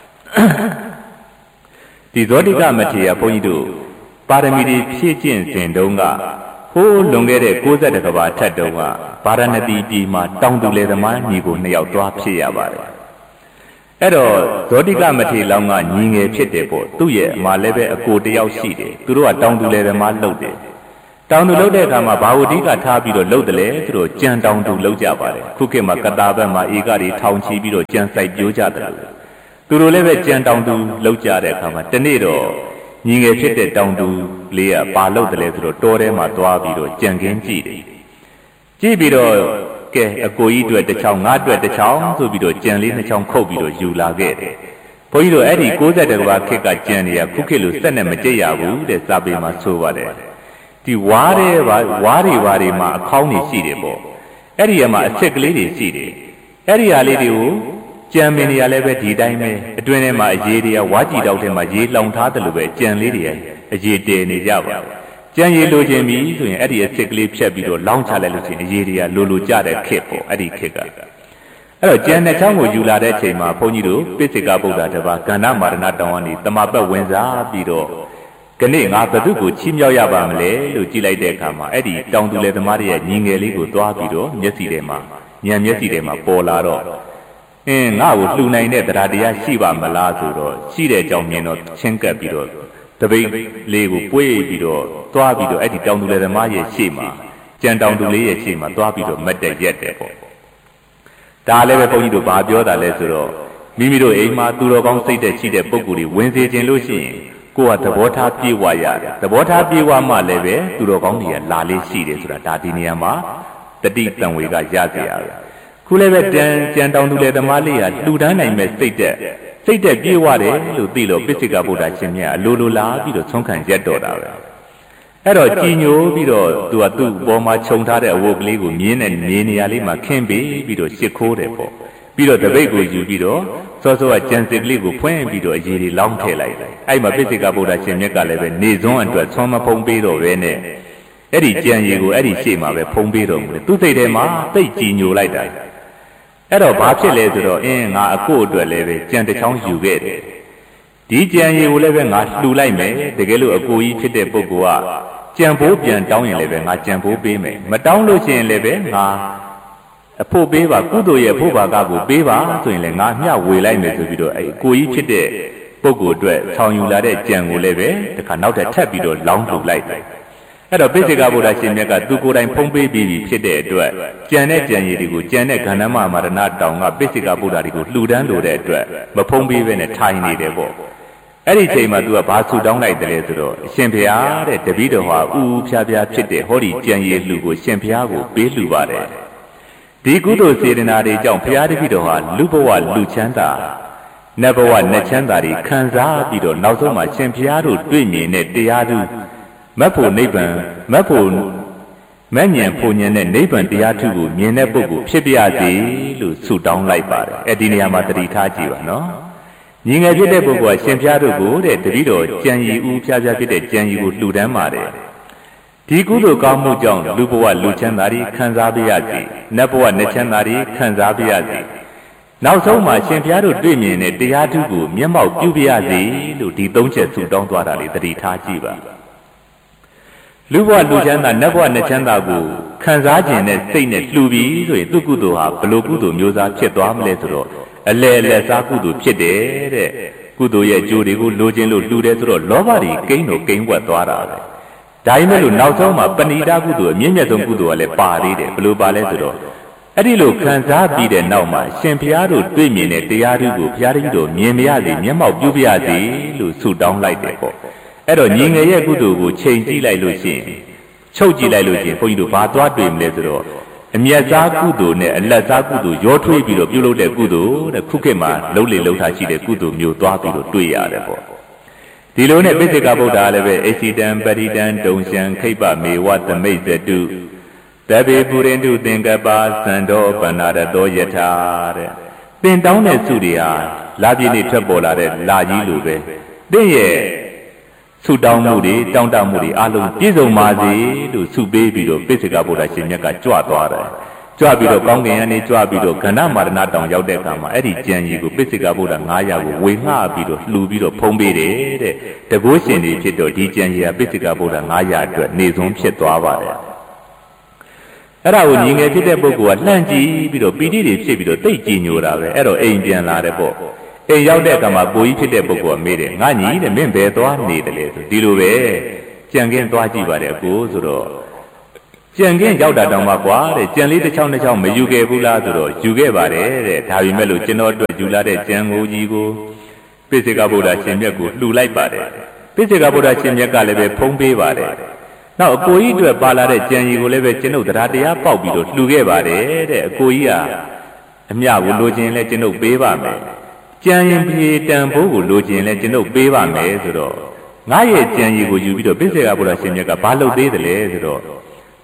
ဒီဇောတိကမထေရဘုန်းကြီးတို့ပါရမီတွေဖြည့်ကျင့်စဉ်တုန်းကဟိုးလွန်ခဲ့တဲ့ကိုးဆယ်တကဘာထက်တုန်းကဗာရာဏသီပြည်မှာတောင်သူလယ်သမားညီကိုနှစ်ယောက်တွားဖြစ်ရပါတယ်အဲ့တော့ဇောတိကမထေရလောင်းကညီငယ်ဖြစ်တယ်ပေါ့သူ့ရဲ့အမလည်းပဲအကိုတယောက်ရှိတယ်သူတို့ကတောင်သူလယ်သမားလုပ်တယ်တောင်သူလုပ်တဲ့အခါမှာဘာဝတိကထားပြီးတော့လုပ်တယ်လေသူတို့ကြံတောင်သူလုပ်ကြပါတယ်ခုခေတ်မှာကတာဘက်မှာဧကတွေထောင်ချီပြီးတော့ကြံစိုက်ပြိုးကြတယ်သူတို့လည်းပဲကြံတောင်သူလုပ်ကြတဲ့အခါမှာတနေ့တော့ညီငယ်ဖြစ်တဲ့တောင်သူလေးကပါလုပ်တယ်လေဆိုတော့တောထဲမှာသွားပြီးတော့ကြံခင်းကြည့်တယ်ကြည့်ပြီးတော့ကဲအကိုကြီးအတွက်တစ်ချောင်းငါအတွက်တစ်ချောင်းဆိုပြီးတော့ကြံလေးနှစ်ချောင်းခုတ်ပြီးတော့ယူလာခဲ့တယ်ဘုန်းကြီးတို့အဲ့ဒီကိုးဆယ်တကဘာခေတ်ကကြံနေရခုခေတ်လိုစက်နဲ့မကြည့်ရဘူးတဲ့စာပေမှာဆိုပါတယ်ဒီဝါးတဲ့ဝါးတွေဝါးတွေမှာအခေါင်းတွေရှိတယ်ပေါ့အဲ့ဒီမှာအချက်ကလေးတွေရှိတယ်အဲ့ဒီဟာလေးတွေကိုကြံမင်းတွေကလည်းပဲဒီတိုင်းပဲအတွင်းထဲမှာအရေးတွေကဝါကြည်တောက်ထဲမှာရေလောင်ထားတယ်လို့ပဲကြံလေးတွေအရေးတည်နေကြပါကြံရည်လိုချင်ပြီဆိုရင်အဲ့ဒီအစ်စ်ကလေးဖြတ်ပြီးတော့လောင်းချလိုက်လို့ရှိရင်အရေးတွေကလိုလိုကြတဲ့ခက်ပေါ့အဲ့ဒီခက်ကအဲ့တော့ကျန်တဲ့ချောင်းကိုယူလာတဲ့အချိန်မှာဘုန်းကြီးတို့ပိစိကဗုဒ္ဓတပါးကန္နမာရဏတောင်ကနေတမပတ်ဝင်စားပြီးတော့ကနေ့ငါဘု து ကိုချီးမြှောက်ရပါမလဲလို့ကြည်လိုက်တဲ့အခါမှာအဲ့ဒီတောင်သူလေသမားတွေရဲ့ညီငယ်လေးကိုသွားပြီးတော့မျက်စီထဲမှာညံမျက်စီထဲမှာပေါ်လာတော့အင်းငါ့ကိုလှူနိုင်တဲ့တရားတရားရှိပါမလားဆိုတော့ရှိတဲ့အကြောင်းမြင်တော့ချင်းကပ်ပြီးတော့တပိတ်လေးကိုပွေးပြီးတော့သွားပြီးတော့အဲ့ဒီတောင်သူလေသမားရဲ့ရှေ့မှာကြံတောင်သူလေးရဲ့ရှေ့မှာသွားပြီးတော့မတ်တက်ရက်တယ်ပေါ့ဒါလည်းပဲဘုန်းကြီးတို့ဘာပြောတာလဲဆိုတော့မိမိတို့အိမ်မှာသူတော်ကောင်းစိတ်သက်ရှိတဲ့ပုဂ္ဂိုလ်တွေဝင်စေခြင်းလို့ရှိရင်ကိုယ်ကသဘောထားပြေဝရတယ်သဘောထားပြေဝမှလည်းပဲသူတော်ကောင်းတွေကလာလေးရှိတယ်ဆိုတာဒါဒီနေရာမှာတတိတံဝေကရစေရပဲခုလည်းပဲတန်ကြံတောင်သူလေသမားလေးကလှူဒန်းနိုင်မဲ့စိတ်သက်စိတ်သက်ပြေဝတယ်လို့သိလို့ပိစိကဗုဒ္ဓရှင်မြတ်အလိုလိုလာပြီးတော့ဆုံးခံရက်တော်တာပဲအဲ့တော့ကြည်ညိုပြီးတော့သူကသူ့ဘောမှာခြုံထားတဲ့အဝတ်ကလေးကိုမြင်းနဲ့နေနေရာလေးမှာခင်းပေးပြီးတော့ရှစ်ခိုးတယ်ပေါ့ပြီးတော့တပိတ်ကိုယူပြီးတော့စောစောကကြံစစ်ကလေးကိုဖွင့်ပြီးတော့အရေးလေးလောင်းထည့်လိုက်တယ်အဲ့မှာပိစိကဗုဒ္ဓရှင်မြတ်ကလည်းပဲနေစွန်းအတွက်ဆွမ်းမဖုံးပေးတော့ပဲနဲ့အဲ့ဒီကြံရည်ကိုအဲ့ဒီရှေ့မှာပဲဖုံးပေးတော်မူတယ်သူ့စိတ်ထဲမှာသိတ်ကြည်ညိုလိုက်တာအဲ့တော့ဘာဖြစ်လဲဆိုတော့အင်းငါအကိုအတွက်လည်းပဲကြံတစ်ချောင်းယူခဲ့တယ်ဒီကြံရည်ကိုလည်းပဲငါလှူလိုက်မယ်တကယ်လို့အကိုကြီးဖြစ်တဲ့ပုဂ္ဂိုလ်ကကြံဖို့ပြန်တောင်းရင်လည်းပဲငါကြံဖို့ပေးမယ်မတောင်းလို့ရှိရင်လည်းပဲငါအဖို့ပေးပါကုသိုလ်ရဲ့ဖို့ဘာကကိုပေးပါဆိုရင်လည်းငါမျှဝေလိုက်မယ်ဆိုပြီးတော့အဲကိုကြီးဖြစ်တဲ့ပုဂ္ဂိုလ်အတွက်ဆောင်ယူလာတဲ့ကြံကိုလည်းပဲတခါနောက်ထပ်ထပ်ပြီးတော့လောင်းထုတ်လိုက်တယ်အဲ့တော့ပိစိကဗုဒ္ဓရှင်မြတ်ကသူကိုယ်တိုင်ဖုံးပေးပြီးဖြစ်တဲ့အတွက်ကြံတဲ့ကြံရည်တွေကိုကြံတဲ့ခန္ဓာမမာရဏတောင်ကပိစိကဗုဒ္ဓတွေကိုလှူဒန်းလိုတဲ့အတွက်မဖုံးပေးဘဲနဲ့ထိုင်နေတယ်ပေါ့အဲ့ဒီချိန်မှာ तू ကဘာဆူတောင်းလိုက်တယ်ဆိုတော့အရှင်ဘုရားတဲ့တပည့်တော်ဟာဥဥဖြားဖြားဖြစ်တဲ့ဟောဒီကြံရည်လူကိုရှင်ဘုရားကိုပေးလှူပါတယ်ဒီကုသိုလ်စေတနာတွေကြောင့်ဘုရားတပည့်တော်ဟာလူဘဝလူချမ်းသာနတ်ဘဝနတ်ချမ်းသာတွေခံစားပြီးတော့နောက်ဆုံးမှာရှင်ဘုရားတို့တွေ့မြင်တဲ့တရားသူမတ်ဖို့နိဗ္ဗာန်မတ်ဖို့မဉ္ဇဉ်ဖို့ဉဏ်နဲ့နိဗ္ဗာန်တရားထုကိုမြင်တဲ့ပုဂ္ဂိုလ်ဖြစ်ပြစေလို့ဆုတောင်းလိုက်ပါတယ်အဲ့ဒီနေရာမှာတတိထားကြည့်ပါနော်ညီငယ်ဖြစ်တဲ့ပုဂ္ဂိုလ်ကရှင်ဘုရားတို့ကိုတဲ့တပည့်တော်ကြံရည်ဦးဖြားဖြားဖြစ်တဲ့ကြံရည်ကိုလှူဒန်းပါတယ်ဒီကုသိုလ်ကောင်းမှုကြောင့်လူဘဝလူချမ်းသာတွေခံစားပြရစေနတ်ဘဝနတ်ချမ်းသာတွေခံစားပြရစေနောက်ဆုံးမှာရှင်ဘုရားတို့တွေ့မြင်တဲ့တရားထုကိုမျက်မှောက်ပြုပြရစေလို့ဒီသုံးချက်ဆုတောင်းသွားတာလေတတိထားကြည့်ပါလူဘဝလူချမ်းသာနတ်ဘဝနတ်ချမ်းသာကိုခံစားခြင်းနဲ့စိတ်နဲ့လှူပြီးဆိုရင်သူကုသိုလ်ဟာဘလို့ကုသိုလ်မျိုးစားဖြစ်သွားမလဲဆိုတော့အလဲအလဲစားကုသိုလ်ဖြစ်တယ်တဲ့ကုသိုလ်ရဲ့အကျိုးတွေကိုလိုချင်လို့လှူတယ်ဆိုတော့လောဘတွေကိန်းတော့ကိန်းဝက်သွားတာပဲဒါပေမဲ့လို့နောက်ဆုံးမှာပဏိဒကုသိုလ်အမြင့်မြတ်ဆုံးကုသိုလ်ကလည်းပါသေးတယ်ဘလို့ပါလဲဆိုတော့အဲ့ဒီလိုခံစားပြီးတဲ့နောက်မှာရှင်ဘုရားတို့တွေ့မြင်တဲ့တရားထုကိုဘုရားကြီးတို့မြင်မရစေမျက်မှောက်ပြုပြရစေလို့ဆုတောင်းလိုက်တယ်ပေါ့အဲ့တော့ညီငယ်ရဲ့ကုသိုလ်ကိုချိန်ကြည့်လိုက်လို့ရှိရင်ချုပ်ကြည့်လိုက်လို့ရှိရင်ဘုန်းကြီးတို့ဘာသွားတွေ့မလဲဆိုတော့အမြတ်စားကုသိုလ်နဲ့အလတ်စားကုသိုလ်ရောထွေးပြီးတော့ပြုလုပ်တဲ့ကုသိုလ်တဲ့ခုခေတ်မှာလုံးလေလုံးထားရှိတဲ့ကုသိုလ်မျိုးသွားပြီးတော့တွေ့ရတယ်ပေါ့ဒီလိုနဲ့ပိစိကဗုဒ္ဓလည်းပဲအစီတံပရိတံဒုံရှံခိပ္ပမေဝသမိတ်ဇတုတဘေပုရိန္တုသင်္ကပ္ပသန္တောပဏာရတောယထာတဲ့သင်တောင်းတဲ့စုတွေဟာလာပြည့်နေထွက်ပေါ်လာတဲ့လာကြီးလိုပဲသင်ရဲ့ဆုတောင်းမှုတွေတောင်းတမှုတွေအလုံးပြည့်စုံပါစေလို့ဆုပေးပြီးတော့ပိစိကဗုဒ္ဓရှင်မြတ်ကကြွသွားတယ်ကြွပြီးတော့ကောင်းကင်ကနေကြွပြီးတော့ကဏ္ဍမာရဏတောင်ရောက်တဲ့အခါမှာအဲ့ဒီကြံရည်ကိုပိစိကဗုဒ္ဓငါးရာကိုဝေငှပြီးတော့လှူပြီးတော့ဖုံးပေးတယ်တဲ့တကုရှင်တွေဖြစ်တော့ဒီကြံရည်ကပိစိကဗုဒ္ဓငါးရာအတွက်နေဆုံးဖြစ်သွားပါတယ်အဲ့ဒါကိုညီငယ်ဖြစ်တဲ့ပုဂ္ဂိုလ်ကလှမ်းကြည့်ပြီးတော့ပီတိတွေဖြစ်ပြီးတော့တိတ်ကြည်ညိုတာပဲအဲ့တော့အိမ်ပြန်လာတယ်ပေါ့အိမ်ရောက်တဲ့အခါမှာကိုကြီးဖြစ်တဲ့ပုဂ္ဂိုလ်ကမေးတယ်ငါညီတဲ့မင်းဘယ်သွားနေတယ်လဲဆိုဒီလိုပဲကြံခင်းသွားကြည့်ပါတယ်အကိုဆိုတော့ကြံခင်းရောက်တာတောင်မှကွာတဲ့ကြံလေးတစ်ချောင်းတစ်ချောင်းမယူခဲ့ဘူးလားဆိုတော့ယူခဲ့ပါတယ်တဲ့ဒါပေမဲ့လို့ကျွန်တော်တို့ယူလာတဲ့ကြံကိုကြီးကိုပိစိကဗုဒ္ဓရှင်မြတ်ကိုလှူလိုက်ပါတယ်ပိစိကဗုဒ္ဓရှင်မြတ်ကလည်းပဲဖုံးပေးပါတယ်နောက်အကိုကြီးအတွက်ပါလာတဲ့ကြံရီကိုလည်းပဲကျွန်ုပ်တရားတရားပေါက်ပြီးတော့လှူခဲ့ပါတယ်တဲ့အကိုကြီးကအမြကိုလိုချင်လဲကျွန်ုပ်ပေးပါမယ်ကြံရင်ပြေတန်ဖိုးကိုလိုချင်လဲကျွန်ုပ်ပေးပါမယ်ဆိုတော့ငါရဲ့ကြံရီကိုယူပြီးတော့ပိစိကဗုဒ္ဓရှင်မြတ်ကဘာလုပ်သေးတယ်လဲဆိုတော့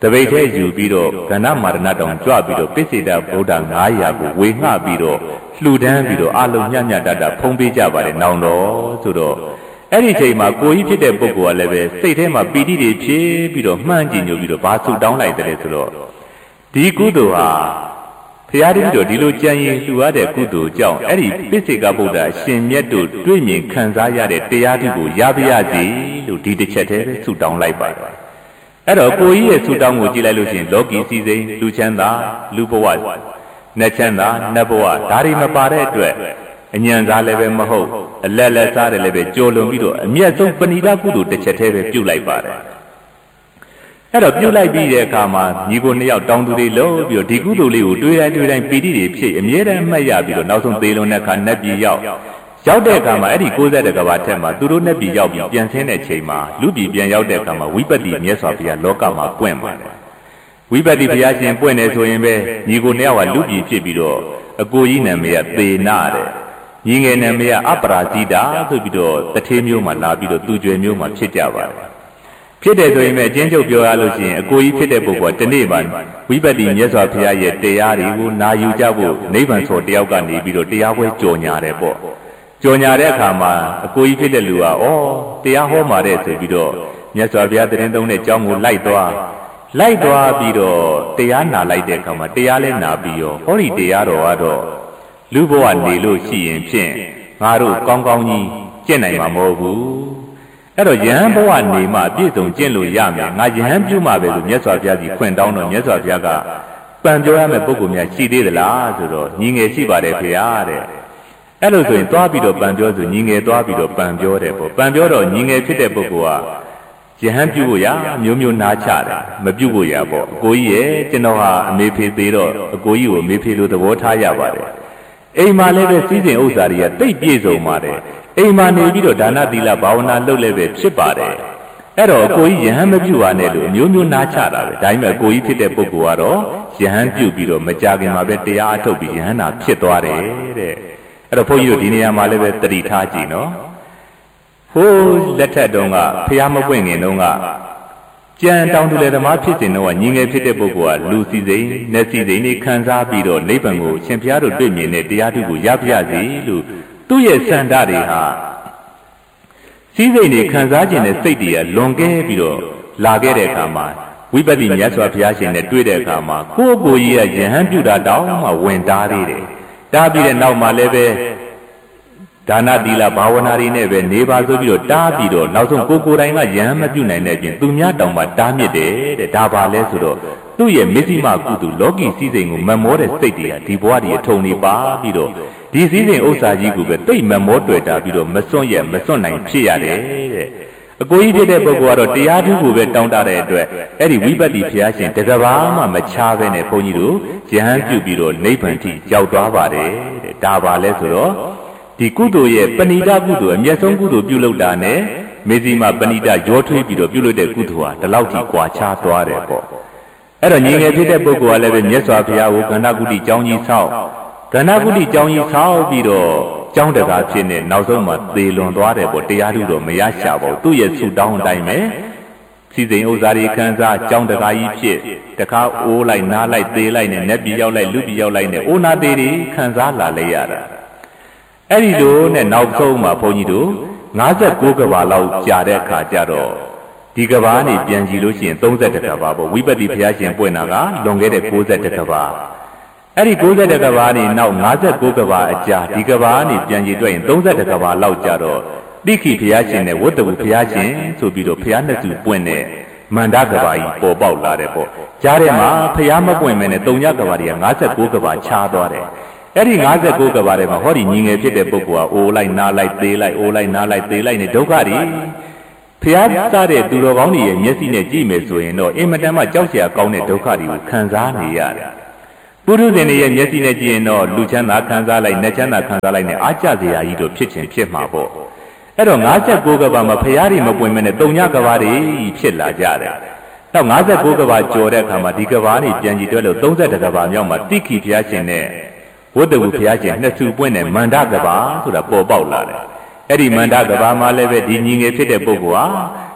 တပိတ်ထဲယူပြီးတော့ကဏ္ဍမာရဏတောင်ကြွပြီးတော့ပိစိတဗုဒ္ဓငါးရာကိုဝေငှပြီးတော့လှူဒန်းပြီးတော့အလုံးညံ့ညံ့တတ်တာဖုံးပေးကြပါတယ်နောင်တော်ဆိုတော့အဲ့ဒီချိန်မှာကိုကြီးဖြစ်တဲ့ပုဂ္ဂိုလ်ကလည်းပဲစိတ်ထဲမှာပီတိတွေဖြစ်ပြီးတော့မှန်းကြည့်ညို့ပြီးတော့ဘာဆူတောင်းလိုက်တယ်ဆိုတော့ဒီကုသိုလ်ဟာဘုရားတပည့်တော်ဒီလိုကြံရင်လှူရတဲ့ကုသိုလ်ကြောင့်အဲ့ဒီပိစိကဗုဒ္ဓအရှင်မြတ်တို့တွေ့မြင်ခံစားရတဲ့တရားဓုကိုရပါရစေလို့ဒီတစ်ချက်တည်းပဲဆူတောင်းလိုက်ပါတယ်အဲ့တော့ကိုကြီးရဲ့ဆူတောင်းကိုကြည့်လိုက်လို့ရှိရင်လောကီစည်းစိမ်လူချမ်းသာလူဘဝနတ်ချမ်းသာနတ်ဘဝဒါတွေမပါတဲ့အတွက်အညံစားလည်းပဲမဟုတ်အလက်လက်စားတယ်လည်းပဲကြော်လွန်ပြီးတော့အမျက်ဆုံးပဏိဒကုသိုလ်တစ်ချက်တည်းပဲပြုတ်လိုက်ပါတယ်အဲ့တော့ပြုတ်လိုက်ပြီးတဲ့အခါမှာညီကိုနှစ်ယောက်တောင်းသူတွေလို့ပြီးတော့ဒီကုသိုလ်လေးကိုတွေးတိုင်းတွေးတိုင်းပီတိတွေဖြစ်အမြဲတမ်းမှတ်ရပြီးတော့နောက်ဆုံးသေလွန်တဲ့အခါနတ်ပြည်ရောက်ရောက်တဲ့အခါမှာအဲ့ဒီကိုးဆယ်တကဘာထက်မှာသူတို့နတ်ပြည်ရောက်ပြီးပြန်ဆင်းတဲ့ချိန်မှာလူပြည်ပြန်ရောက်တဲ့အခါမှာဝိပဿနာမြတ်စွာဘုရားလောကမှာပွင့်ပါတယ်ဝိပဿနာဘုရားရှင်ပွင့်နေဆိုရင်ပဲညီကိုနှစ်ယောက်ကလူပြည်ဖြစ်ပြီးတော့အကိုကြီးနာမည်ကသေနာတဲ့ညီငယ်နာမည်ကအပရာဇိတာဆိုပြီးတော့တထေးမျိုးမှာလာပြီးတော့သူကျွယ်မျိုးမှာဖြစ်ကြပါတယ်ဖြစ်တယ်ဆိုရင်ပဲအချင်းချုပ်ပြောရလို့ရှိရင်အကိုကြီးဖြစ်တဲ့ပုဂ္ဂိုလ်ကဒီနေ့မှဝိပဿနာမြတ်စွာဘုရားရဲ့တရားတွေကိုနာယူကြဖို့နိဗ္ဗာန်ဆိုတယောက်ကနေပြီးတော့တရားပွဲကြော်ညာတယ်ပေါ့ကြော်ညာတဲ့အခါမှာအကိုကြီးဖြစ်တဲ့လူကဩတရားဟောမှာတဲ့ဆိုပြီးတော့မြတ်စွာဘုရားတရင်သုံးတဲ့အကြောင်းကိုလိုက်သွားလိုက်သွားပြီးတော့တရားနာလိုက်တဲ့အခါမှာတရားလဲနာပြီးရောဟောဒီတရားတော်ကတော့လူဘဝနေလို့ရှိရင်ဖြင့်ငါတို့ကောင်းကောင်းကြီးကျင့်နိုင်မှာမဟုတ်ဘူးအဲ့တော့ယဟန်ဘဝနေမှပြည့်စုံကျင့်လို့ရမယ်ငါယဟန်ပြုမှပဲလို့မြတ်စွာဘုရားကြီးခွင့်တောင်းတော့မြတ်စွာဘုရားကပံပြောရမယ့်ပုဂ္ဂိုလ်များရှိသေးသလားဆိုတော့ညီငယ်ရှိပါတယ်ဖေဟာတဲ့အဲ့လိုဆိုရင်သွားပြီးတော့ပံပြောဆိုညီငယ်သွားပြီးတော့ပံပြောတယ်ပေါ့ပံပြောတော့ညီငယ်ဖြစ်တဲ့ပုဂ္ဂိုလ်ကယဟန်ပြုဖို့ရမျိုးမျိုးနားချတယ်မပြုဖို့ရပေါ့အကိုကြီးရဲ့ကျွန်တော်ဟာအမေဖေသေးတော့အကိုကြီးကိုအမေဖေလိုသဘောထားရပါတယ်အိမ်မှာလည်းပဲစီးစိမ်ဥစ္စာတွေကတိတ်ပြည့်စုံပါတယ်အိမ်မှာနေပြီးတော့ဒါနသီလဘာဝနာလုပ်လည်းပဲဖြစ်ပါတယ်အဲ့တော့အကိုကြီးယဟန်မပြုပါနဲ့လို့အမျိုးမျိုးနားချတာပဲဒါပေမဲ့အကိုကြီးဖြစ်တဲ့ပုဂ္ဂိုလ်ကတော့ယဟန်ပြုပြီးတော့မကြခင်မှာပဲတရားအထုတ်ပြီးယဟန်နာဖြစ်သွားတယ်တဲ့အဲ့တော့ဘုန်းကြီးတို့ဒီနေရာမှာလည်းပဲတတိထားကြည့်နော်ဟိုးလက်ထက်တုန်းကဖျားမပွင့်ခင်တုန်းကကြံတောင်တူလေသမားဖြစ်စဉ်တော့ညီငယ်ဖြစ်တဲ့ပုဂ္ဂိုလ်ကလူစီစိန်နတ်စီစိန်တွေခံစားပြီးတော့နိဗ္ဗာန်ကိုရှင်ဘုရားတို့တွေ့မြင်တဲ့တရားထုကိုရပြစီလို့သူ့ရဲ့စန္ဒတွေဟာစီစိန်တွေခံစားခြင်းနဲ့စိတ်တွေကလွန်ကဲပြီးတော့လာခဲ့တဲ့အခါမှာဝိပဿနာမြတ်စွာဘုရားရှင်နဲ့တွေ့တဲ့အခါမှာကိုယ့်ကိုယ်ကြီးကယဟန်ပြုတာတောင်းမှဝင်တားသေးတယ်တားပြီးတဲ့နောက်မှာလည်းပဲဒါနသီလဘာဝနာတွေနဲ့ပဲနေပါဆိုပြီးတော့တားပြီးတော့နောက်ဆုံးကိုကိုယ်တိုင်ကယဟန်မပြုနိုင်တဲ့အပြင်သူများတောင်မှတားမြစ်တယ်တဲ့ဒါပါလဲဆိုတော့သူ့ရဲ့မစ္စည်းမကုသိုလ်လောကီစည်းစိမ်ကိုမမောတဲ့စိတ်တွေကဒီဘဝတည်းအထုံနေပါပြီးတော့ဒီစည်းစိမ်ဥစ္စာကြီးကိုပဲတိတ်မမောတွေ့တာပြီးတော့မစွန့်ရမစွန့်နိုင်ဖြစ်ရတယ်တဲ့အကိုကြီးဖြစ်တဲ့ပုဂ္ဂိုလ်ကတော့တရားထုကိုပဲတောင်းတတဲ့အတွက်အဲ့ဒီဝိပဿနာဘုရားရှင်တကဘာမှမချဘဲနဲ့ဘုန်းကြီးတို့ယဟန်ပြုပြီးတော့နိဗ္ဗာန်ထိရောက်သွားပါတယ်တဲ့ဒါပါလဲဆိုတော့ဒီကုသိုလ်ရဲ့ပဏိဒကုသိုလ်အမျက်ဆုံးကုသိုလ်ပြုလုပ်တာနဲ့မေဇီမာပဏိဒရောထွေးပြီးတော့ပြုလုပ်တဲ့ကုသိုလ်ဟာဒီလောက်ထိကွာခြားသွားတယ်ပေါ့အဲ့တော့ညီငယ်ဖြစ်တဲ့ပုဂ္ဂိုလ်ကလည်းပဲမြတ်စွာဘုရားကိုကန္နာကုတိကျောင်းကြီးဆောက်ကန္နာကုတိကျောင်းကြီးဆောက်ပြီးတော့ကျောင်းတကာဖြစ်နေနောက်ဆုံးမှသေလွန်သွားတယ်ပေါ့တရားထုတော့မရရှာပါဘူးသူ့ရဲ့ဆုတောင်းအတိုင်းပဲစီစိန်ဥစ္စာတွေခံစားကျောင်းတကာကြီးဖြစ်တခါအိုးလိုက်နားလိုက်သေလိုက်နဲ့နတ်ပြည်ရောက်လိုက်လူပြည်ရောက်လိုက်နဲ့အိုးနာသေးတွေခံစားလာလေရတာအဲ့ဒီလိုနဲ့နောက်ဆုံးမှာဘုန်းကြီးတို့၅၉ကဘာလောက်ကြာတဲ့အခါကျတော့ဒီကဘာနေပြန်ကြည့်လို့ရှိရင်၃၁ကဘာပေါ့ဝိပဿနာဘုရားရှင်ပွင့်တာကလွန်ခဲ့တဲ့၉၁ကဘာအဲ့ဒီ၉၁ကဘာနေနောက်၅၉ကဘာအကြာဒီကဘာနေပြန်ကြည့်တွေ့ရင်၃၁ကဘာလောက်ကြာတော့တိခိဘုရားရှင်နဲ့ဝတ္တဝဘုရားရှင်ဆိုပြီးတော့ဘုရားနှစ်စုပွင့်တဲ့မန္တကဘာကြီးပေါ်ပေါက်လာတယ်ပေါ့ကြားထဲမှာဘုရားမပွင့်မဲနဲ့၃ညကဘာတွေက၅၉ကဘာခြားသွားတယ်အဲ့ဒီ၅၉ကဘာထဲမှာဟောဒီညီငယ်ဖြစ်တဲ့ပုဂ္ဂိုလ်ကအိုးလိုက်နားလိုက်သေးလိုက်အိုးလိုက်နားလိုက်သေးလိုက်နဲ့ဒုက္ခတွေဖျားစားတဲ့သူတော်ကောင်းတွေရဲ့မျက်စိနဲ့ကြည့်မယ်ဆိုရင်တော့အင်မတန်မှကြောက်စရာကောင်းတဲ့ဒုက္ခတွေကိုခံစားနေရတယ်ပုရုဇဉ်တွေရဲ့မျက်စိနဲ့ကြည့်ရင်တော့လူချမ်းသာခံစားလိုက်နတ်ချမ်းသာခံစားလိုက်နဲ့အားကျစရာကြီးတို့ဖြစ်ခြင်းဖြစ်မှာပေါ့အဲ့တော့၅၉ကဘာမှာဖျားတွေမပွင့်မနဲ့တုံညကဘာတွေဖြစ်လာကြတယ်နောက်၅၉ကဘာကြော်တဲ့အခါမှာဒီကဘာတွေပြန်ကြည့်တွဲလို့၃၁ကဘာမြောက်မှာတိခိဘုရားရှင်နဲ့ဝတ္တဝဘုရားရှင်နှစ်စုပွင့်တဲ့မန္တကဘာဆိုတာပေါ်ပေါက်လာတယ်အဲ့ဒီမန္တကဘာမှာလည်းပဲဒီညီငယ်ဖြစ်တဲ့ပုဂ္ဂိုလ်ဟာ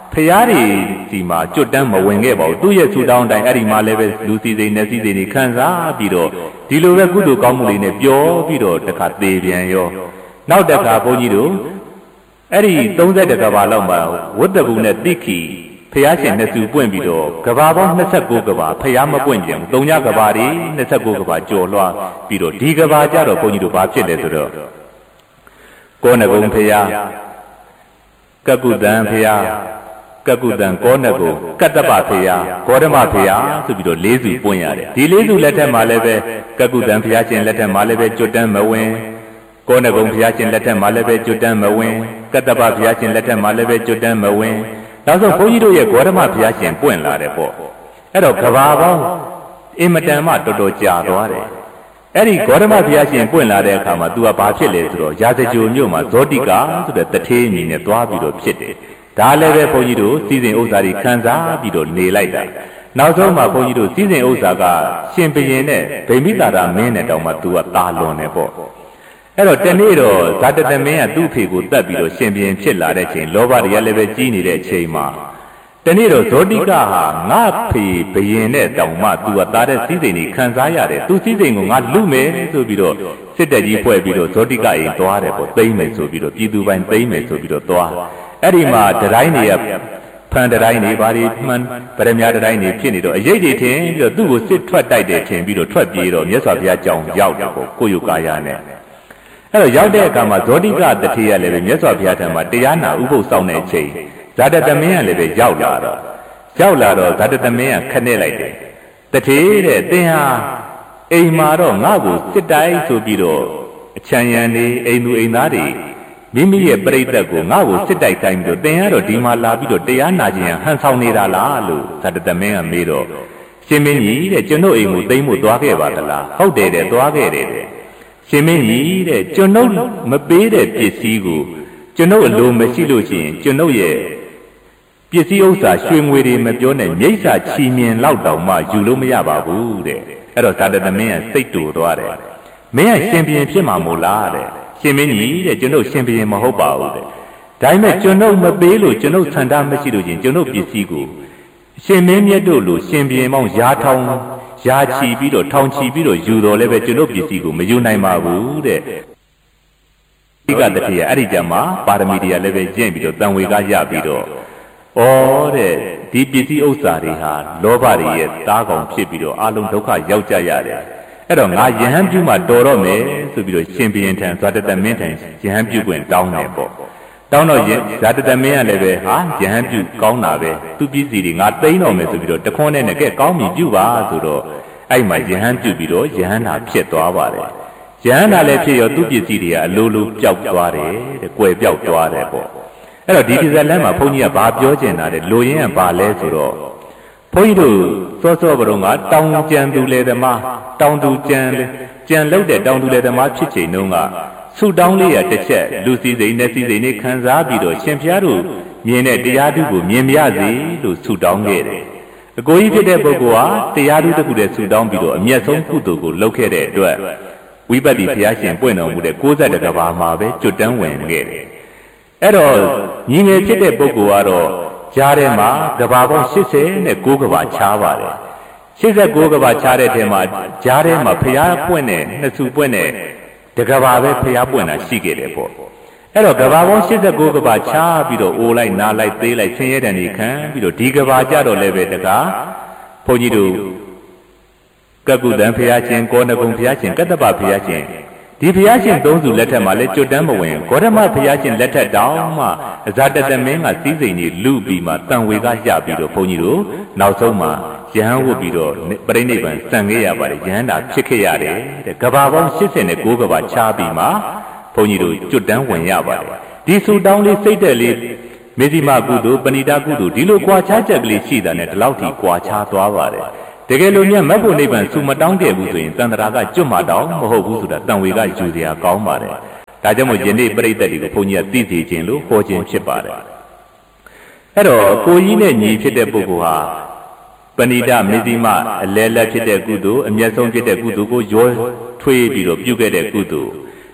ဖျားတွေဒီမှာကျွတ်တန်းမဝင်ခဲ့ပါဘူးသူ့ရဲ့ဆူတောင်းတိုင်းအဲ့ဒီမှာလည်းပဲလူစီစိန်နဲ့စီစိန်တွေခံစားပြီးတော့ဒီလိုပဲကုသိုလ်ကောင်းမှုတွေနဲ့ပျော်ပြီးတော့တခါသေပြန်ရောနောက်တခါဘုန်းကြီးတို့အဲ့ဒီသုံးဆယ့်တကဘာလောက်မှာဝတ္တကူနဲ့တိခိဖျားရှင်နှစ်စုပွင့်ပြီးတော့ကဘာပေါင်းနှစ်ဆယ့်ကိုးကဘာဖျားမပွင့်ပြန်ဘူးသုံးညကဘာတွေနှစ်ဆယ့်ကိုးကဘာကြော်လွှားပြီးတော့ဒီကဘာကြတော့ဘုန်းကြီးတို့ဘာဖြစ်လဲဆိုတော့ကောဏဂုံဖျားကကုတံဖျားကကုတံကောဏဂုံကတ္တပဖျားဂေါတမဖျားဆိုပြီးတော့လေးစုပွင့်ရတယ်ဒီလေးစုလက်ထက်မှာလည်းပဲကကုတံဖျားရှင်လက်ထက်မှာလည်းပဲကျွတ်တန်းမဝင်ကောဏဂုံဖျားရှင်လက်ထက်မှာလည်းပဲကျွတ်တန်းမဝင်ကတ္တပဖျားရှင်လက်ထက်မှာလည်းပဲကျွတ်တန်းမဝင်နောက်ဆုံးဘုန်းကြီးတို့ရဲ့ဂေါတမဘုရားရှင်ပွင့်လာတယ်ပေါ့အဲ့တော့ကဘာပေါင်းအင်မတန်မှတော်တော်ကြာသွားတယ်အဲ့ဒီဂေါတမဘုရားရှင်ပွင့်လာတဲ့အခါမှာ तू ကဘာဖြစ်လဲဆိုတော့ရာဇဂျိုမြို့မှာဇောတိကာဆိုတဲ့တထေးအမည်နဲ့သွားပြီးတော့ဖြစ်တယ်ဒါလည်းပဲဘုန်းကြီးတို့စီစဉ်ဥစ္စာတွေခံစားပြီးတော့နေလိုက်တာနောက်ဆုံးမှာဘုန်းကြီးတို့စီစဉ်ဥစ္စာကရှင်ဘုရင်နဲ့ဗိမိတာရမင်းနဲ့တောင်မှ तू ကတာလွန်တယ်ပေါ့အဲ့တော့တနေ့တော့ဇာတတမင်းကသူ့ဖေကိုတတ်ပြီးတော့ရှင်ဘုရင်ဖြစ်လာတဲ့ချိန်လောဘတွေကလည်းပဲကြီးနေတဲ့အချိန်မှာတနေ့တော့ဇောတိကဟာငါဖေဘုရင်နဲ့တောင်မှ तू ကတာတဲ့စည်းစိမ်တွေခံစားရတယ်သူစည်းစိမ်ကိုငါလူမယ်ဆိုပြီးတော့စစ်တပ်ကြီးဖွဲ့ပြီးတော့ဇောတိကအိမ်သွားတယ်ပေါ့သိမ့်မယ်ဆိုပြီးတော့ပြည်သူပိုင်းသိမ့်မယ်ဆိုပြီးတော့သွားအဲ့ဒီမှာတတိုင်းတွေကဖန်တတိုင်းတွေဘာတွေမှန်ဗရမ ्या တတိုင်းတွေဖြစ်နေတော့အရေးတွေထင်ပြီးတော့သူ့ကိုစစ်ထွက်တိုက်တယ်ထင်ပြီးတော့ထွက်ပြေးတော့မြတ်စွာဘုရားကြောင်ရောက်တယ်ပေါ့ကိုယုကာယနဲ့အဲ့တော့ရောက်တဲ့အခါမှာဇောတိကတထေးရလည်းပဲမြတ်စွာဘုရားထံမှာတရားနာဥပုသ်ဆောင်တဲ့အချိန်ဇာတတမင်းကလည်းပဲရောက်လာတော့ရောက်လာတော့ဇာတတမင်းကခနဲ့လိုက်တယ်တထေးတဲ့သင်ဟာအိမ်မှာတော့ငါ့ကိုစစ်တိုင်းဆိုပြီးတော့အချမ်းရံနေအိမ်သူအိမ်သားတွေမိမိရဲ့ပြိတ္တကိုငါ့ကိုစစ်တိုက်တိုင်းပြီးတော့သင်ကတော့ဒီမှာလာပြီးတော့တရားနာခြင်းဟန်ဆောင်နေတာလားလို့ဇာတတမင်းကမေးတော့ရှင်မင်းကြီးတဲ့ကျွန်တော်အိမ်ကိုသိမ်းဖို့သွားခဲ့ပါသလားဟုတ်တယ်တဲ့သွားခဲ့တယ်တဲ့ရှင်မင်းကြီးတဲ့ကျွန်ုပ်မပေးတဲ့ပစ္စည်းကိုကျွန်ုပ်အလိုမရှိလို့ရှိရင်ကျွန်ုပ်ရဲ့ပစ္စည်းဥစ္စာရွှေငွေတွေမပြောနဲ့မြိတ်စာချီမြင်လောက်တောင်မှယူလို့မရပါဘူးတဲ့အဲ့တော့ဇာတတမင်းကစိတ်တူသွားတယ်မင်းကရှင်ဘုရင်ဖြစ်မှာမို့လားတဲ့ရှင်မင်းကြီးတဲ့ကျွန်ုပ်ရှင်ဘုရင်မဟုတ်ပါဘူးတဲ့ဒါပေမဲ့ကျွန်ုပ်မပေးလို့ကျွန်ုပ်ဆန္ဒမရှိလို့ရှင်ကျွန်ုပ်ပစ္စည်းကိုရှင်မင်းမြတ်တို့လိုရှင်ဘုရင်မောင်ရာထောင်ရာချီပြီးတော့ထောင်ချီပြီးတော့ယူတော်လည်းပဲကျွန်ုပ်ပစ္စည်းကိုမယူနိုင်ပါဘူးတဲ့ဒီကတည်းကအဲ့ဒီကြမှာပါရမီတွေကလည်းပဲကျင့်ပြီးတော့တန်ဝေကရပြီးတော့ဩတဲ့ဒီပစ္စည်းဥစ္စာတွေဟာလောဘတွေရဲ့တားကောင်ဖြစ်ပြီးတော့အလုံးဒုက္ခရောက်ကြရတယ်အဲ့တော့ငါယဟန်ပြုမှတော်တော့မယ်ဆိုပြီးတော့ရှင်ဘုရင်ထံဇာတတမင်းထံယဟန်ပြုခွင့်တောင်းတယ်ပေါ့တောင်းတော့ဇာတတမင်းကလည်းပဲဟာယဟန်ပြုကောင်းတာပဲသူပစ္စည်းတွေငါသိမ်းတော့မယ်ဆိုပြီးတော့တခွန်းနဲ့နဲ့ကဲကောင်းပြီပြုပါဆိုတော့အဲ့မှာယဟန်ပြုပြီးတော့ယဟန်နာဖြစ်သွားပါတယ်ယဟန်နာလည်းဖြစ်ရောသူပစ္စည်းတွေကအလိုလိုပျောက်သွားတယ်တဲ့ကွယ်ပျောက်သွားတယ်ပေါ့အဲ့တော့ဒီဒီဇလန်မှာဘုန်းကြီးကဘာပြောချင်တာလဲလိုရင်းကဘာလဲဆိုတော့ဘုန်းကြီးတို့စောစောဘုံကတောင်ကြံသူလေသမားတောင်သူကြံကြံလောက်တဲ့တောင်သူလေသမားဖြစ်ချိန်တုန်းကဆူတောင်းလေးရတစ်ချက်လူစည်းစိမ်နဲ့စည်းစိမ်နဲ့ခံစားပြီးတော့ရှင်ဖျားတို့မြင်တဲ့တရားဓုကိုမြင်မရစေလို့ဆူတောင်းခဲ့တယ်အကိုကြီးဖြစ်တဲ့ပုဂ္ဂိုလ်ဟာတရားဓုတစ်ခုတည်းဆူတောင်းပြီးတော့အမျက်ဆုံးကုသိုလ်ကိုလုပ်ခဲ့တဲ့အတွက်ဝိပဿနာဘုရားရှင်ပွင့်တော်မူတဲ့ကိုးဆယ်တကဘာမှာပဲကျွတ်တန်းဝင်ခဲ့တယ်အဲ့တော့ညီငယ်ဖြစ်တဲ့ပုဂ္ဂိုလ်ကတော့ကြားထဲမှာကဘာပေါင်းရှစ်ဆယ်နဲ့ကိုးကဘာခြားပါတယ်ရှစ်ဆယ်ကိုးကဘာခြားတဲ့ထဲမှာကြားထဲမှာဘုရားပွင့်တဲ့နှစ်စုပွင့်တဲ့တကဘာပဲဘုရားပွင့်တာရှိခဲ့တယ်ပေါ့အဲ့တော့ကဘာပေါင်းရှစ်ဆယ်ကိုးကဘာခြားပြီးတော့အိုးလိုက်နားလိုက်သေးလိုက်ဆင်းရဲတဲ့နေခံပြီးတော့ဒီကဘာကြတော့လည်းပဲတကားဘုန်းကြီးတို့ကကုတံဘုရားရှင်ကောဏဂုံဘုရားရှင်ကတ္တပဘုရားရှင်ဒီဘုရားရှင်သုံးစုလက်ထက်မှာလည်းကျွတ်တန်းမဝင်ဂေါတမဘုရားရှင်လက်ထက်တောင်မှဇာတတမင်းကစည်းစိမ်ကြီးလူပြီးမှတန်ဝေကရပြီးတော့ဘုန်းကြီးတို့နောက်ဆုံးမှာယဟန်ဝတ်ပြီးတော့ပြိဋိဘံစံခဲ့ရပါတယ်ယဟန်တာဖြစ်ခဲ့ရတယ်တဲ့ကဘာပေါင်းရှစ်ဆယ်နဲ့ကိုးကဘာခြားပြီးမှဘုန်းကြီးတို့ကျွတ်တန်းဝင်ရပါတယ်ဒီဆူတောင်းလေးစိတ်တက်လေးမေဇိမကုသိုလ်ပဏိတာကုသိုလ်ဒီလိုကွာခြားချက်ကလေးရှိတာနဲ့ဒီလောက်ထိကွာခြားသွားပါတယ်တကယ်လို့မြတ်မတ်ဖို့နိဗ္ဗာန်စုမတောင်းခဲ့ဘူးဆိုရင်တန်ត្រာကကျွတ်မှတောင်းမဟုတ်ဘူးဆိုတာတန်ဝေကယူစရာကောင်းပါတယ်ဒါကြောင့်မို့ယနေ့ပြိဿတ်တွေကိုဘုန်းကြီးကသိစေခြင်းလို့ဟောခြင်းဖြစ်ပါတယ်အဲ့တော့ကိုကြီးနဲ့ညီဖြစ်တဲ့ပုဂ္ဂိုလ်ဟာပဏိတမေဇိမအလဲလက်ဖြစ်တဲ့ကုသိုလ်အမျက်ဆုံးဖြစ်တဲ့ကုသိုလ်ကိုရောထွေးပြီးတော့ပြုခဲ့တဲ့ကုသိုလ်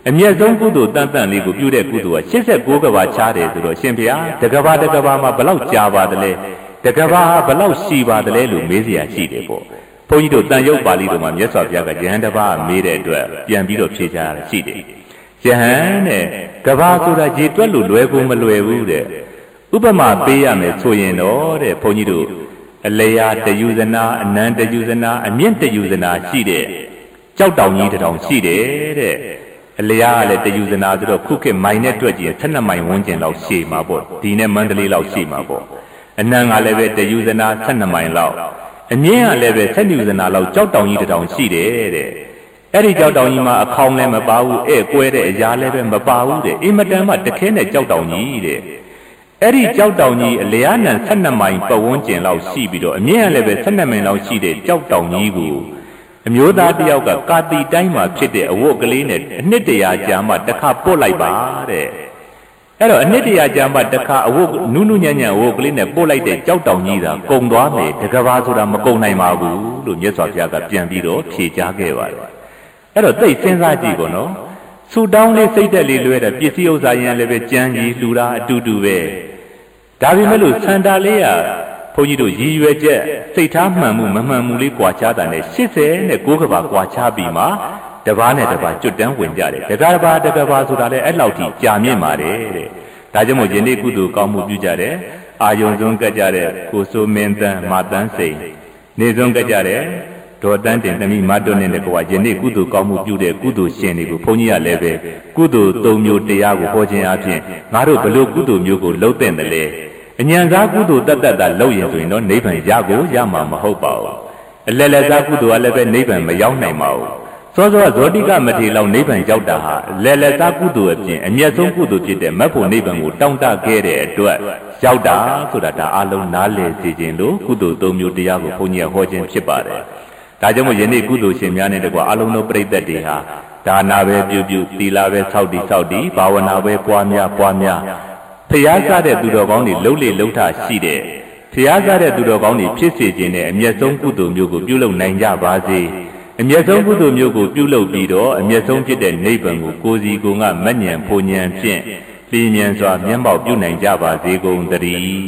အမြတ်ဆုံးကုသိုလ်တန်တန်လေးကိုပြုတဲ့ကုသိုလ်ကရှစ်ဆယ့်ကိုးကဘာချားတယ်ဆိုတော့ရှင်ဘုရားတကဘာတကဘာမှာဘလောက်ကြာပါတယ်လဲတကဘာဘလောက်ရှိပါတယ်လဲလို့မေးစရာရှိတယ်ပေါ့ဘုန်းကြီးတို့တန်ရုပ်ပါဠိတော်မှာမြတ်စွာဘုရားကယဟန်တစ်ပါးမေးတဲ့အတွက်ပြန်ပြီးတော့ဖြေချရတာရှိတယ်ယဟန်တဲ့ကဘာဆိုတာရေတွက်လို့လွယ်ကုန်မလွယ်ဘူးတဲ့ဥပမာပေးရမယ်ဆိုရင်တော့တဲ့ဘုန်းကြီးတို့အလျာတယူဇနာအနန္တယူဇနာအမြင့်တယူဇနာရှိတဲ့ကြောက်တောင်ကြီးတစ်တောင်ရှိတယ်တဲ့အလျာကလည်းတယူဇနာဆိုတော့ခုခေတ်မိုင်နဲ့တွက်ကြည့်ဆယ်နှစ်မိုင်ဝန်းကျင်လောက်ရှည်မှာပေါ့ဒီနဲ့မန္တလေးလောက်ရှည်မှာပေါ့အနံကလည်းပဲတယူဇနာဆယ်နှစ်မိုင်လောက်အမြင့်ကလည်းပဲဆယ်ယူဇနာလောက်ကြောက်တောင်ကြီးတစ်တောင်ရှိတယ်တဲ့အဲ့ဒီကြောက်တောင်ကြီးမှာအခေါင်လည်းမပါဘူးအဲ့ကွဲတဲ့အရာလည်းပဲမပါဘူးတဲ့အင်မတန်မှတခဲနဲ့ကြောက်တောင်ကြီးတဲ့အဲ့ဒီကြောက်တောင်ကြီးအလျာနံဆယ်နှစ်မိုင်ပတ်ဝန်းကျင်လောက်ရှိပြီးတော့အမြင့်ကလည်းပဲဆယ်နှစ်မိုင်လောက်ရှိတဲ့ကြောက်တောင်ကြီးကိုအမျိုးသားတယောက်ကကာတီတိုင်းမှာဖြစ်တဲ့အဝတ်ကလေးနဲ့အနှစ်တရာကြာမှတစ်ခါပို့လိုက်ပါတဲ့အဲ့တော့အနှစ်တရာကြာမှတစ်ခါအဝတ်နုနုညံ့ညံ့အဝတ်ကလေးနဲ့ပို့လိုက်တဲ့ကြောက်တောင်ကြီးသာကုံသွားမယ်တကဘာဆိုတာမကုံနိုင်ပါဘူးလို့မြတ်စွာဘုရားကပြန်ပြီးတော့ဖြေကြားခဲ့ပါတယ်အဲ့တော့သိစဉ်းစားကြည့်ပေါ့နော်ဆူတောင်းလေးစိတ်သက်လေးလွဲတဲ့ပစ္စည်းဥစ္စာရန်လည်းပဲကြမ်းကြီးလှူတာအတူတူပဲဒါပေမဲ့လို့စန္ဒာလေးကဘုန်းကြီးတို့ရည်ရွယ်ချက်စိတ်ထားမှန်မှုမမှန်မှုလေးကွာခြားတာနဲ့ရှစ်ဆယ်နဲ့ကိုးကဘာကွာခြားပြီးမှတပားနဲ့တပားကျွတ်တန်းဝင်ကြတယ်တကားတပားတကဘာဆိုတာလည်းအဲ့လောက်ထိကြာမြင့်ပါတယ်တဲ့ဒါကြောင့်မို့ယနေ့ကုသိုလ်ကောင်းမှုပြုကြတယ်အာယုံဆုံးကကြတဲ့ကိုစိုးမင်းတန်းမာတန်းစိန်နေဆုံးကကြတဲ့ဒေါ်တန်းတင်သမီးမတွန်းနေတဲ့ကွာယနေ့ကုသိုလ်ကောင်းမှုပြုတဲ့ကုသိုလ်ရှင်တွေကိုဘုန်းကြီးကလည်းပဲကုသိုလ်သုံးမျိုးတရားကိုဟောခြင်းအပြင်ငါတို့ဘလို့ကုသိုလ်မျိုးကိုလှုပ်တဲ့တယ်လေအញ្ញံစားကုသိုလ်တတ်တတ်တာလုပ်ရင်ဆိုရင်တော့နိဗ္ဗာန်ရကိုရမှာမဟုတ်ပါဘူးအလယ်လက်စားကုသိုလ်ကလည်းပဲနိဗ္ဗာန်မရောက်နိုင်ပါဘူးစောစောဇောတိကမထေလောက်နိဗ္ဗာန်ရောက်တာဟာအလယ်လက်စားကုသိုလ်အပြင်အမျက်ဆုံးကုသိုလ်ဖြစ်တဲ့မတ်ဖို့နိဗ္ဗာန်ကိုတောင်းတခဲ့တဲ့အတွက်ရောက်တာဆိုတာဒါအလုံးနားလည်စေခြင်းလို့ကုသိုလ်သုံးမျိုးတရားကိုဘုန်းကြီးဟောခြင်းဖြစ်ပါတယ်ဒါကြောင့်မို့ယနေ့ကုသိုလ်ရှင်များနဲ့တကွာအလုံးသောပြိတ္တတွေဟာဒါနာပဲပြုပြုသီလပဲဆောက်တည်ဆောက်တည်ဘာဝနာပဲပွားများပွားများဖျားစားတဲ့သူတော်ကောင်းတွေလှုပ်လေလှုပ်ထရှိတဲ့ဖျားစားတဲ့သူတော်ကောင်းတွေဖြစ်စေခြင်းနဲ့အမျက်ဆုံးကုသိုလ်မျိုးကိုပြုလုပ်နိုင်ကြပါစေအမျက်ဆုံးကုသိုလ်မျိုးကိုပြုလုပ်ပြီးတော့အမျက်ဆုံးဖြစ်တဲ့နိဗ္ဗာန်ကိုကိုယ်စီကိုယ်ကမဉ္ဇဉ်ဖို့ဉ္ဇဉ်ဖြင့်လင်းဉ္ဇဉ်စွာမျက်မှောက်ပြုနိုင်ကြပါစေကုန်သတည်း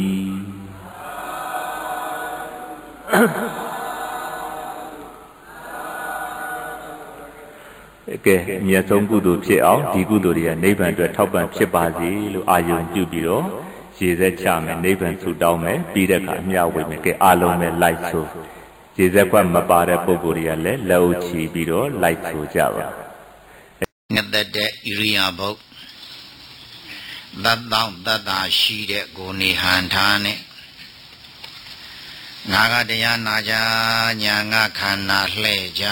ကဲအမြတ်ဆုံးကုသိုလ်ဖြစ်အောင်ဒီကုသိုလ်တွေကနိဗ္ဗာန်အတွက်ထောက်ပံ့ဖြစ်ပါစေလို့အာယုံပြုပြီးတော့ရေစက်ချမယ်နိဗ္ဗာန်ဆုတောင်းမယ်ပြီးတဲ့အခါအမြဝေမယ်ကဲအားလုံးပဲလိုက်ဆိုရေစက်ကွက်မပါတဲ့ပုဂ္ဂိုလ်တွေကလည်းလက်အုပ်ချီပြီးတော့လိုက်ဆိုကြပါငတ်တဲ့ဣရိယာပုတ်သတ်တောင်းတတ်တာရှိတဲ့ကိုနေဟန်ထားနဲ့ငါကတရားနာကြညာငါခန္ဓာလှဲ့ကြ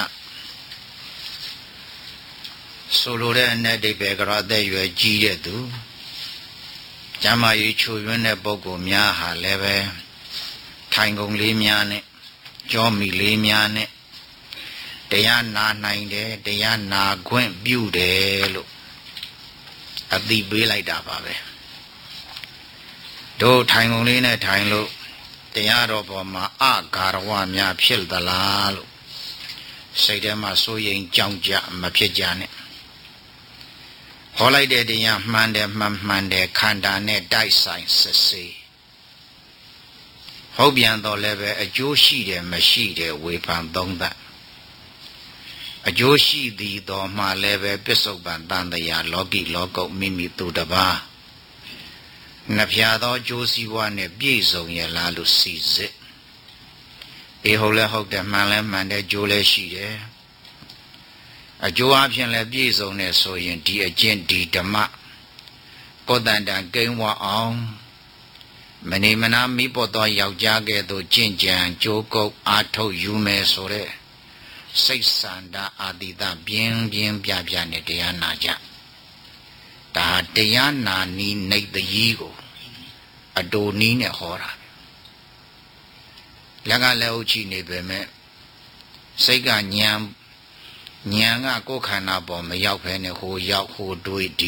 ဆိုလိုတဲ့အ내ဒိဗ္ဗေကရအသက်ရွယ်ကြီးတဲ့သူကျမ်းမာရေးချွေရွံ့တဲ့ပုဂ္ဂိုလ်များဟာလည်းပဲထိုင်ကုန်လေးများနဲ့ကြောမီလေးများနဲ့တရားနာနိုင်တယ်တရားနာခွင့်ပြုတယ်လို့အသိပေးလိုက်တာပါပဲတို့ထိုင်ကုန်လေးနဲ့ထိုင်လို့တရားတော်ပေါ်မှာအဂါရဝများဖြစ်သလားလို့စိတ်ထဲမှာစိုးရိမ်ကြောက်ကြမဖြစ်ကြနဲ့ဟောလိုက်တဲ့တရားမှန်တယ်မှန်မှန်တယ်ခန္ဓာနဲ့တိုက်ဆိုင်စစ်ဆေးဟုတ်ပြန်တော့လည်းပဲအကျိုးရှိတယ်မရှိတယ်ဝေဖန်သုံးသပ်အကျိုးရှိသည်တော်မှလည်းပဲပစ္စုပန်တန်တရားလောကီလောကုတ်မိမိသူတပါးနှဖျားသောအကျိုးစီးပွားနဲ့ပြည့်စုံရလားလို့စီစစ်အေဟုတ်လဲဟုတ်တယ်မှန်လဲမှန်တယ်ကျိုးလဲရှိတယ်အကျိုးအဖြစ်လည်းပြည့်စုံနေဆိုရင်ဒီအကျင့်ဒီဓမ္မကိုယ်တန်တန်ကိန်းဝအောင်မနေမနာမိပေါ်သောယောက်ျားကဲ့သို့ကျင့်ကြံကြိုးကုပ်အားထုတ်ယူမယ်ဆိုတဲ့စိတ်ဆန္ဒအာတိတပြင်းပြင်းပြပြနဲ့တရားနာကြဒါတရားနာနီးနေတည်းကိုအတူနီးနဲ့ဟောတာလက်ကလည်းအုပ်ချီနေပေမဲ့စိတ်ကညံဉာဏ်ကကိုယ်ခန္ဓာပေါ်မရောက်ဖဲနဲ့ဟိုရောက်ဟိုတွေးဒီ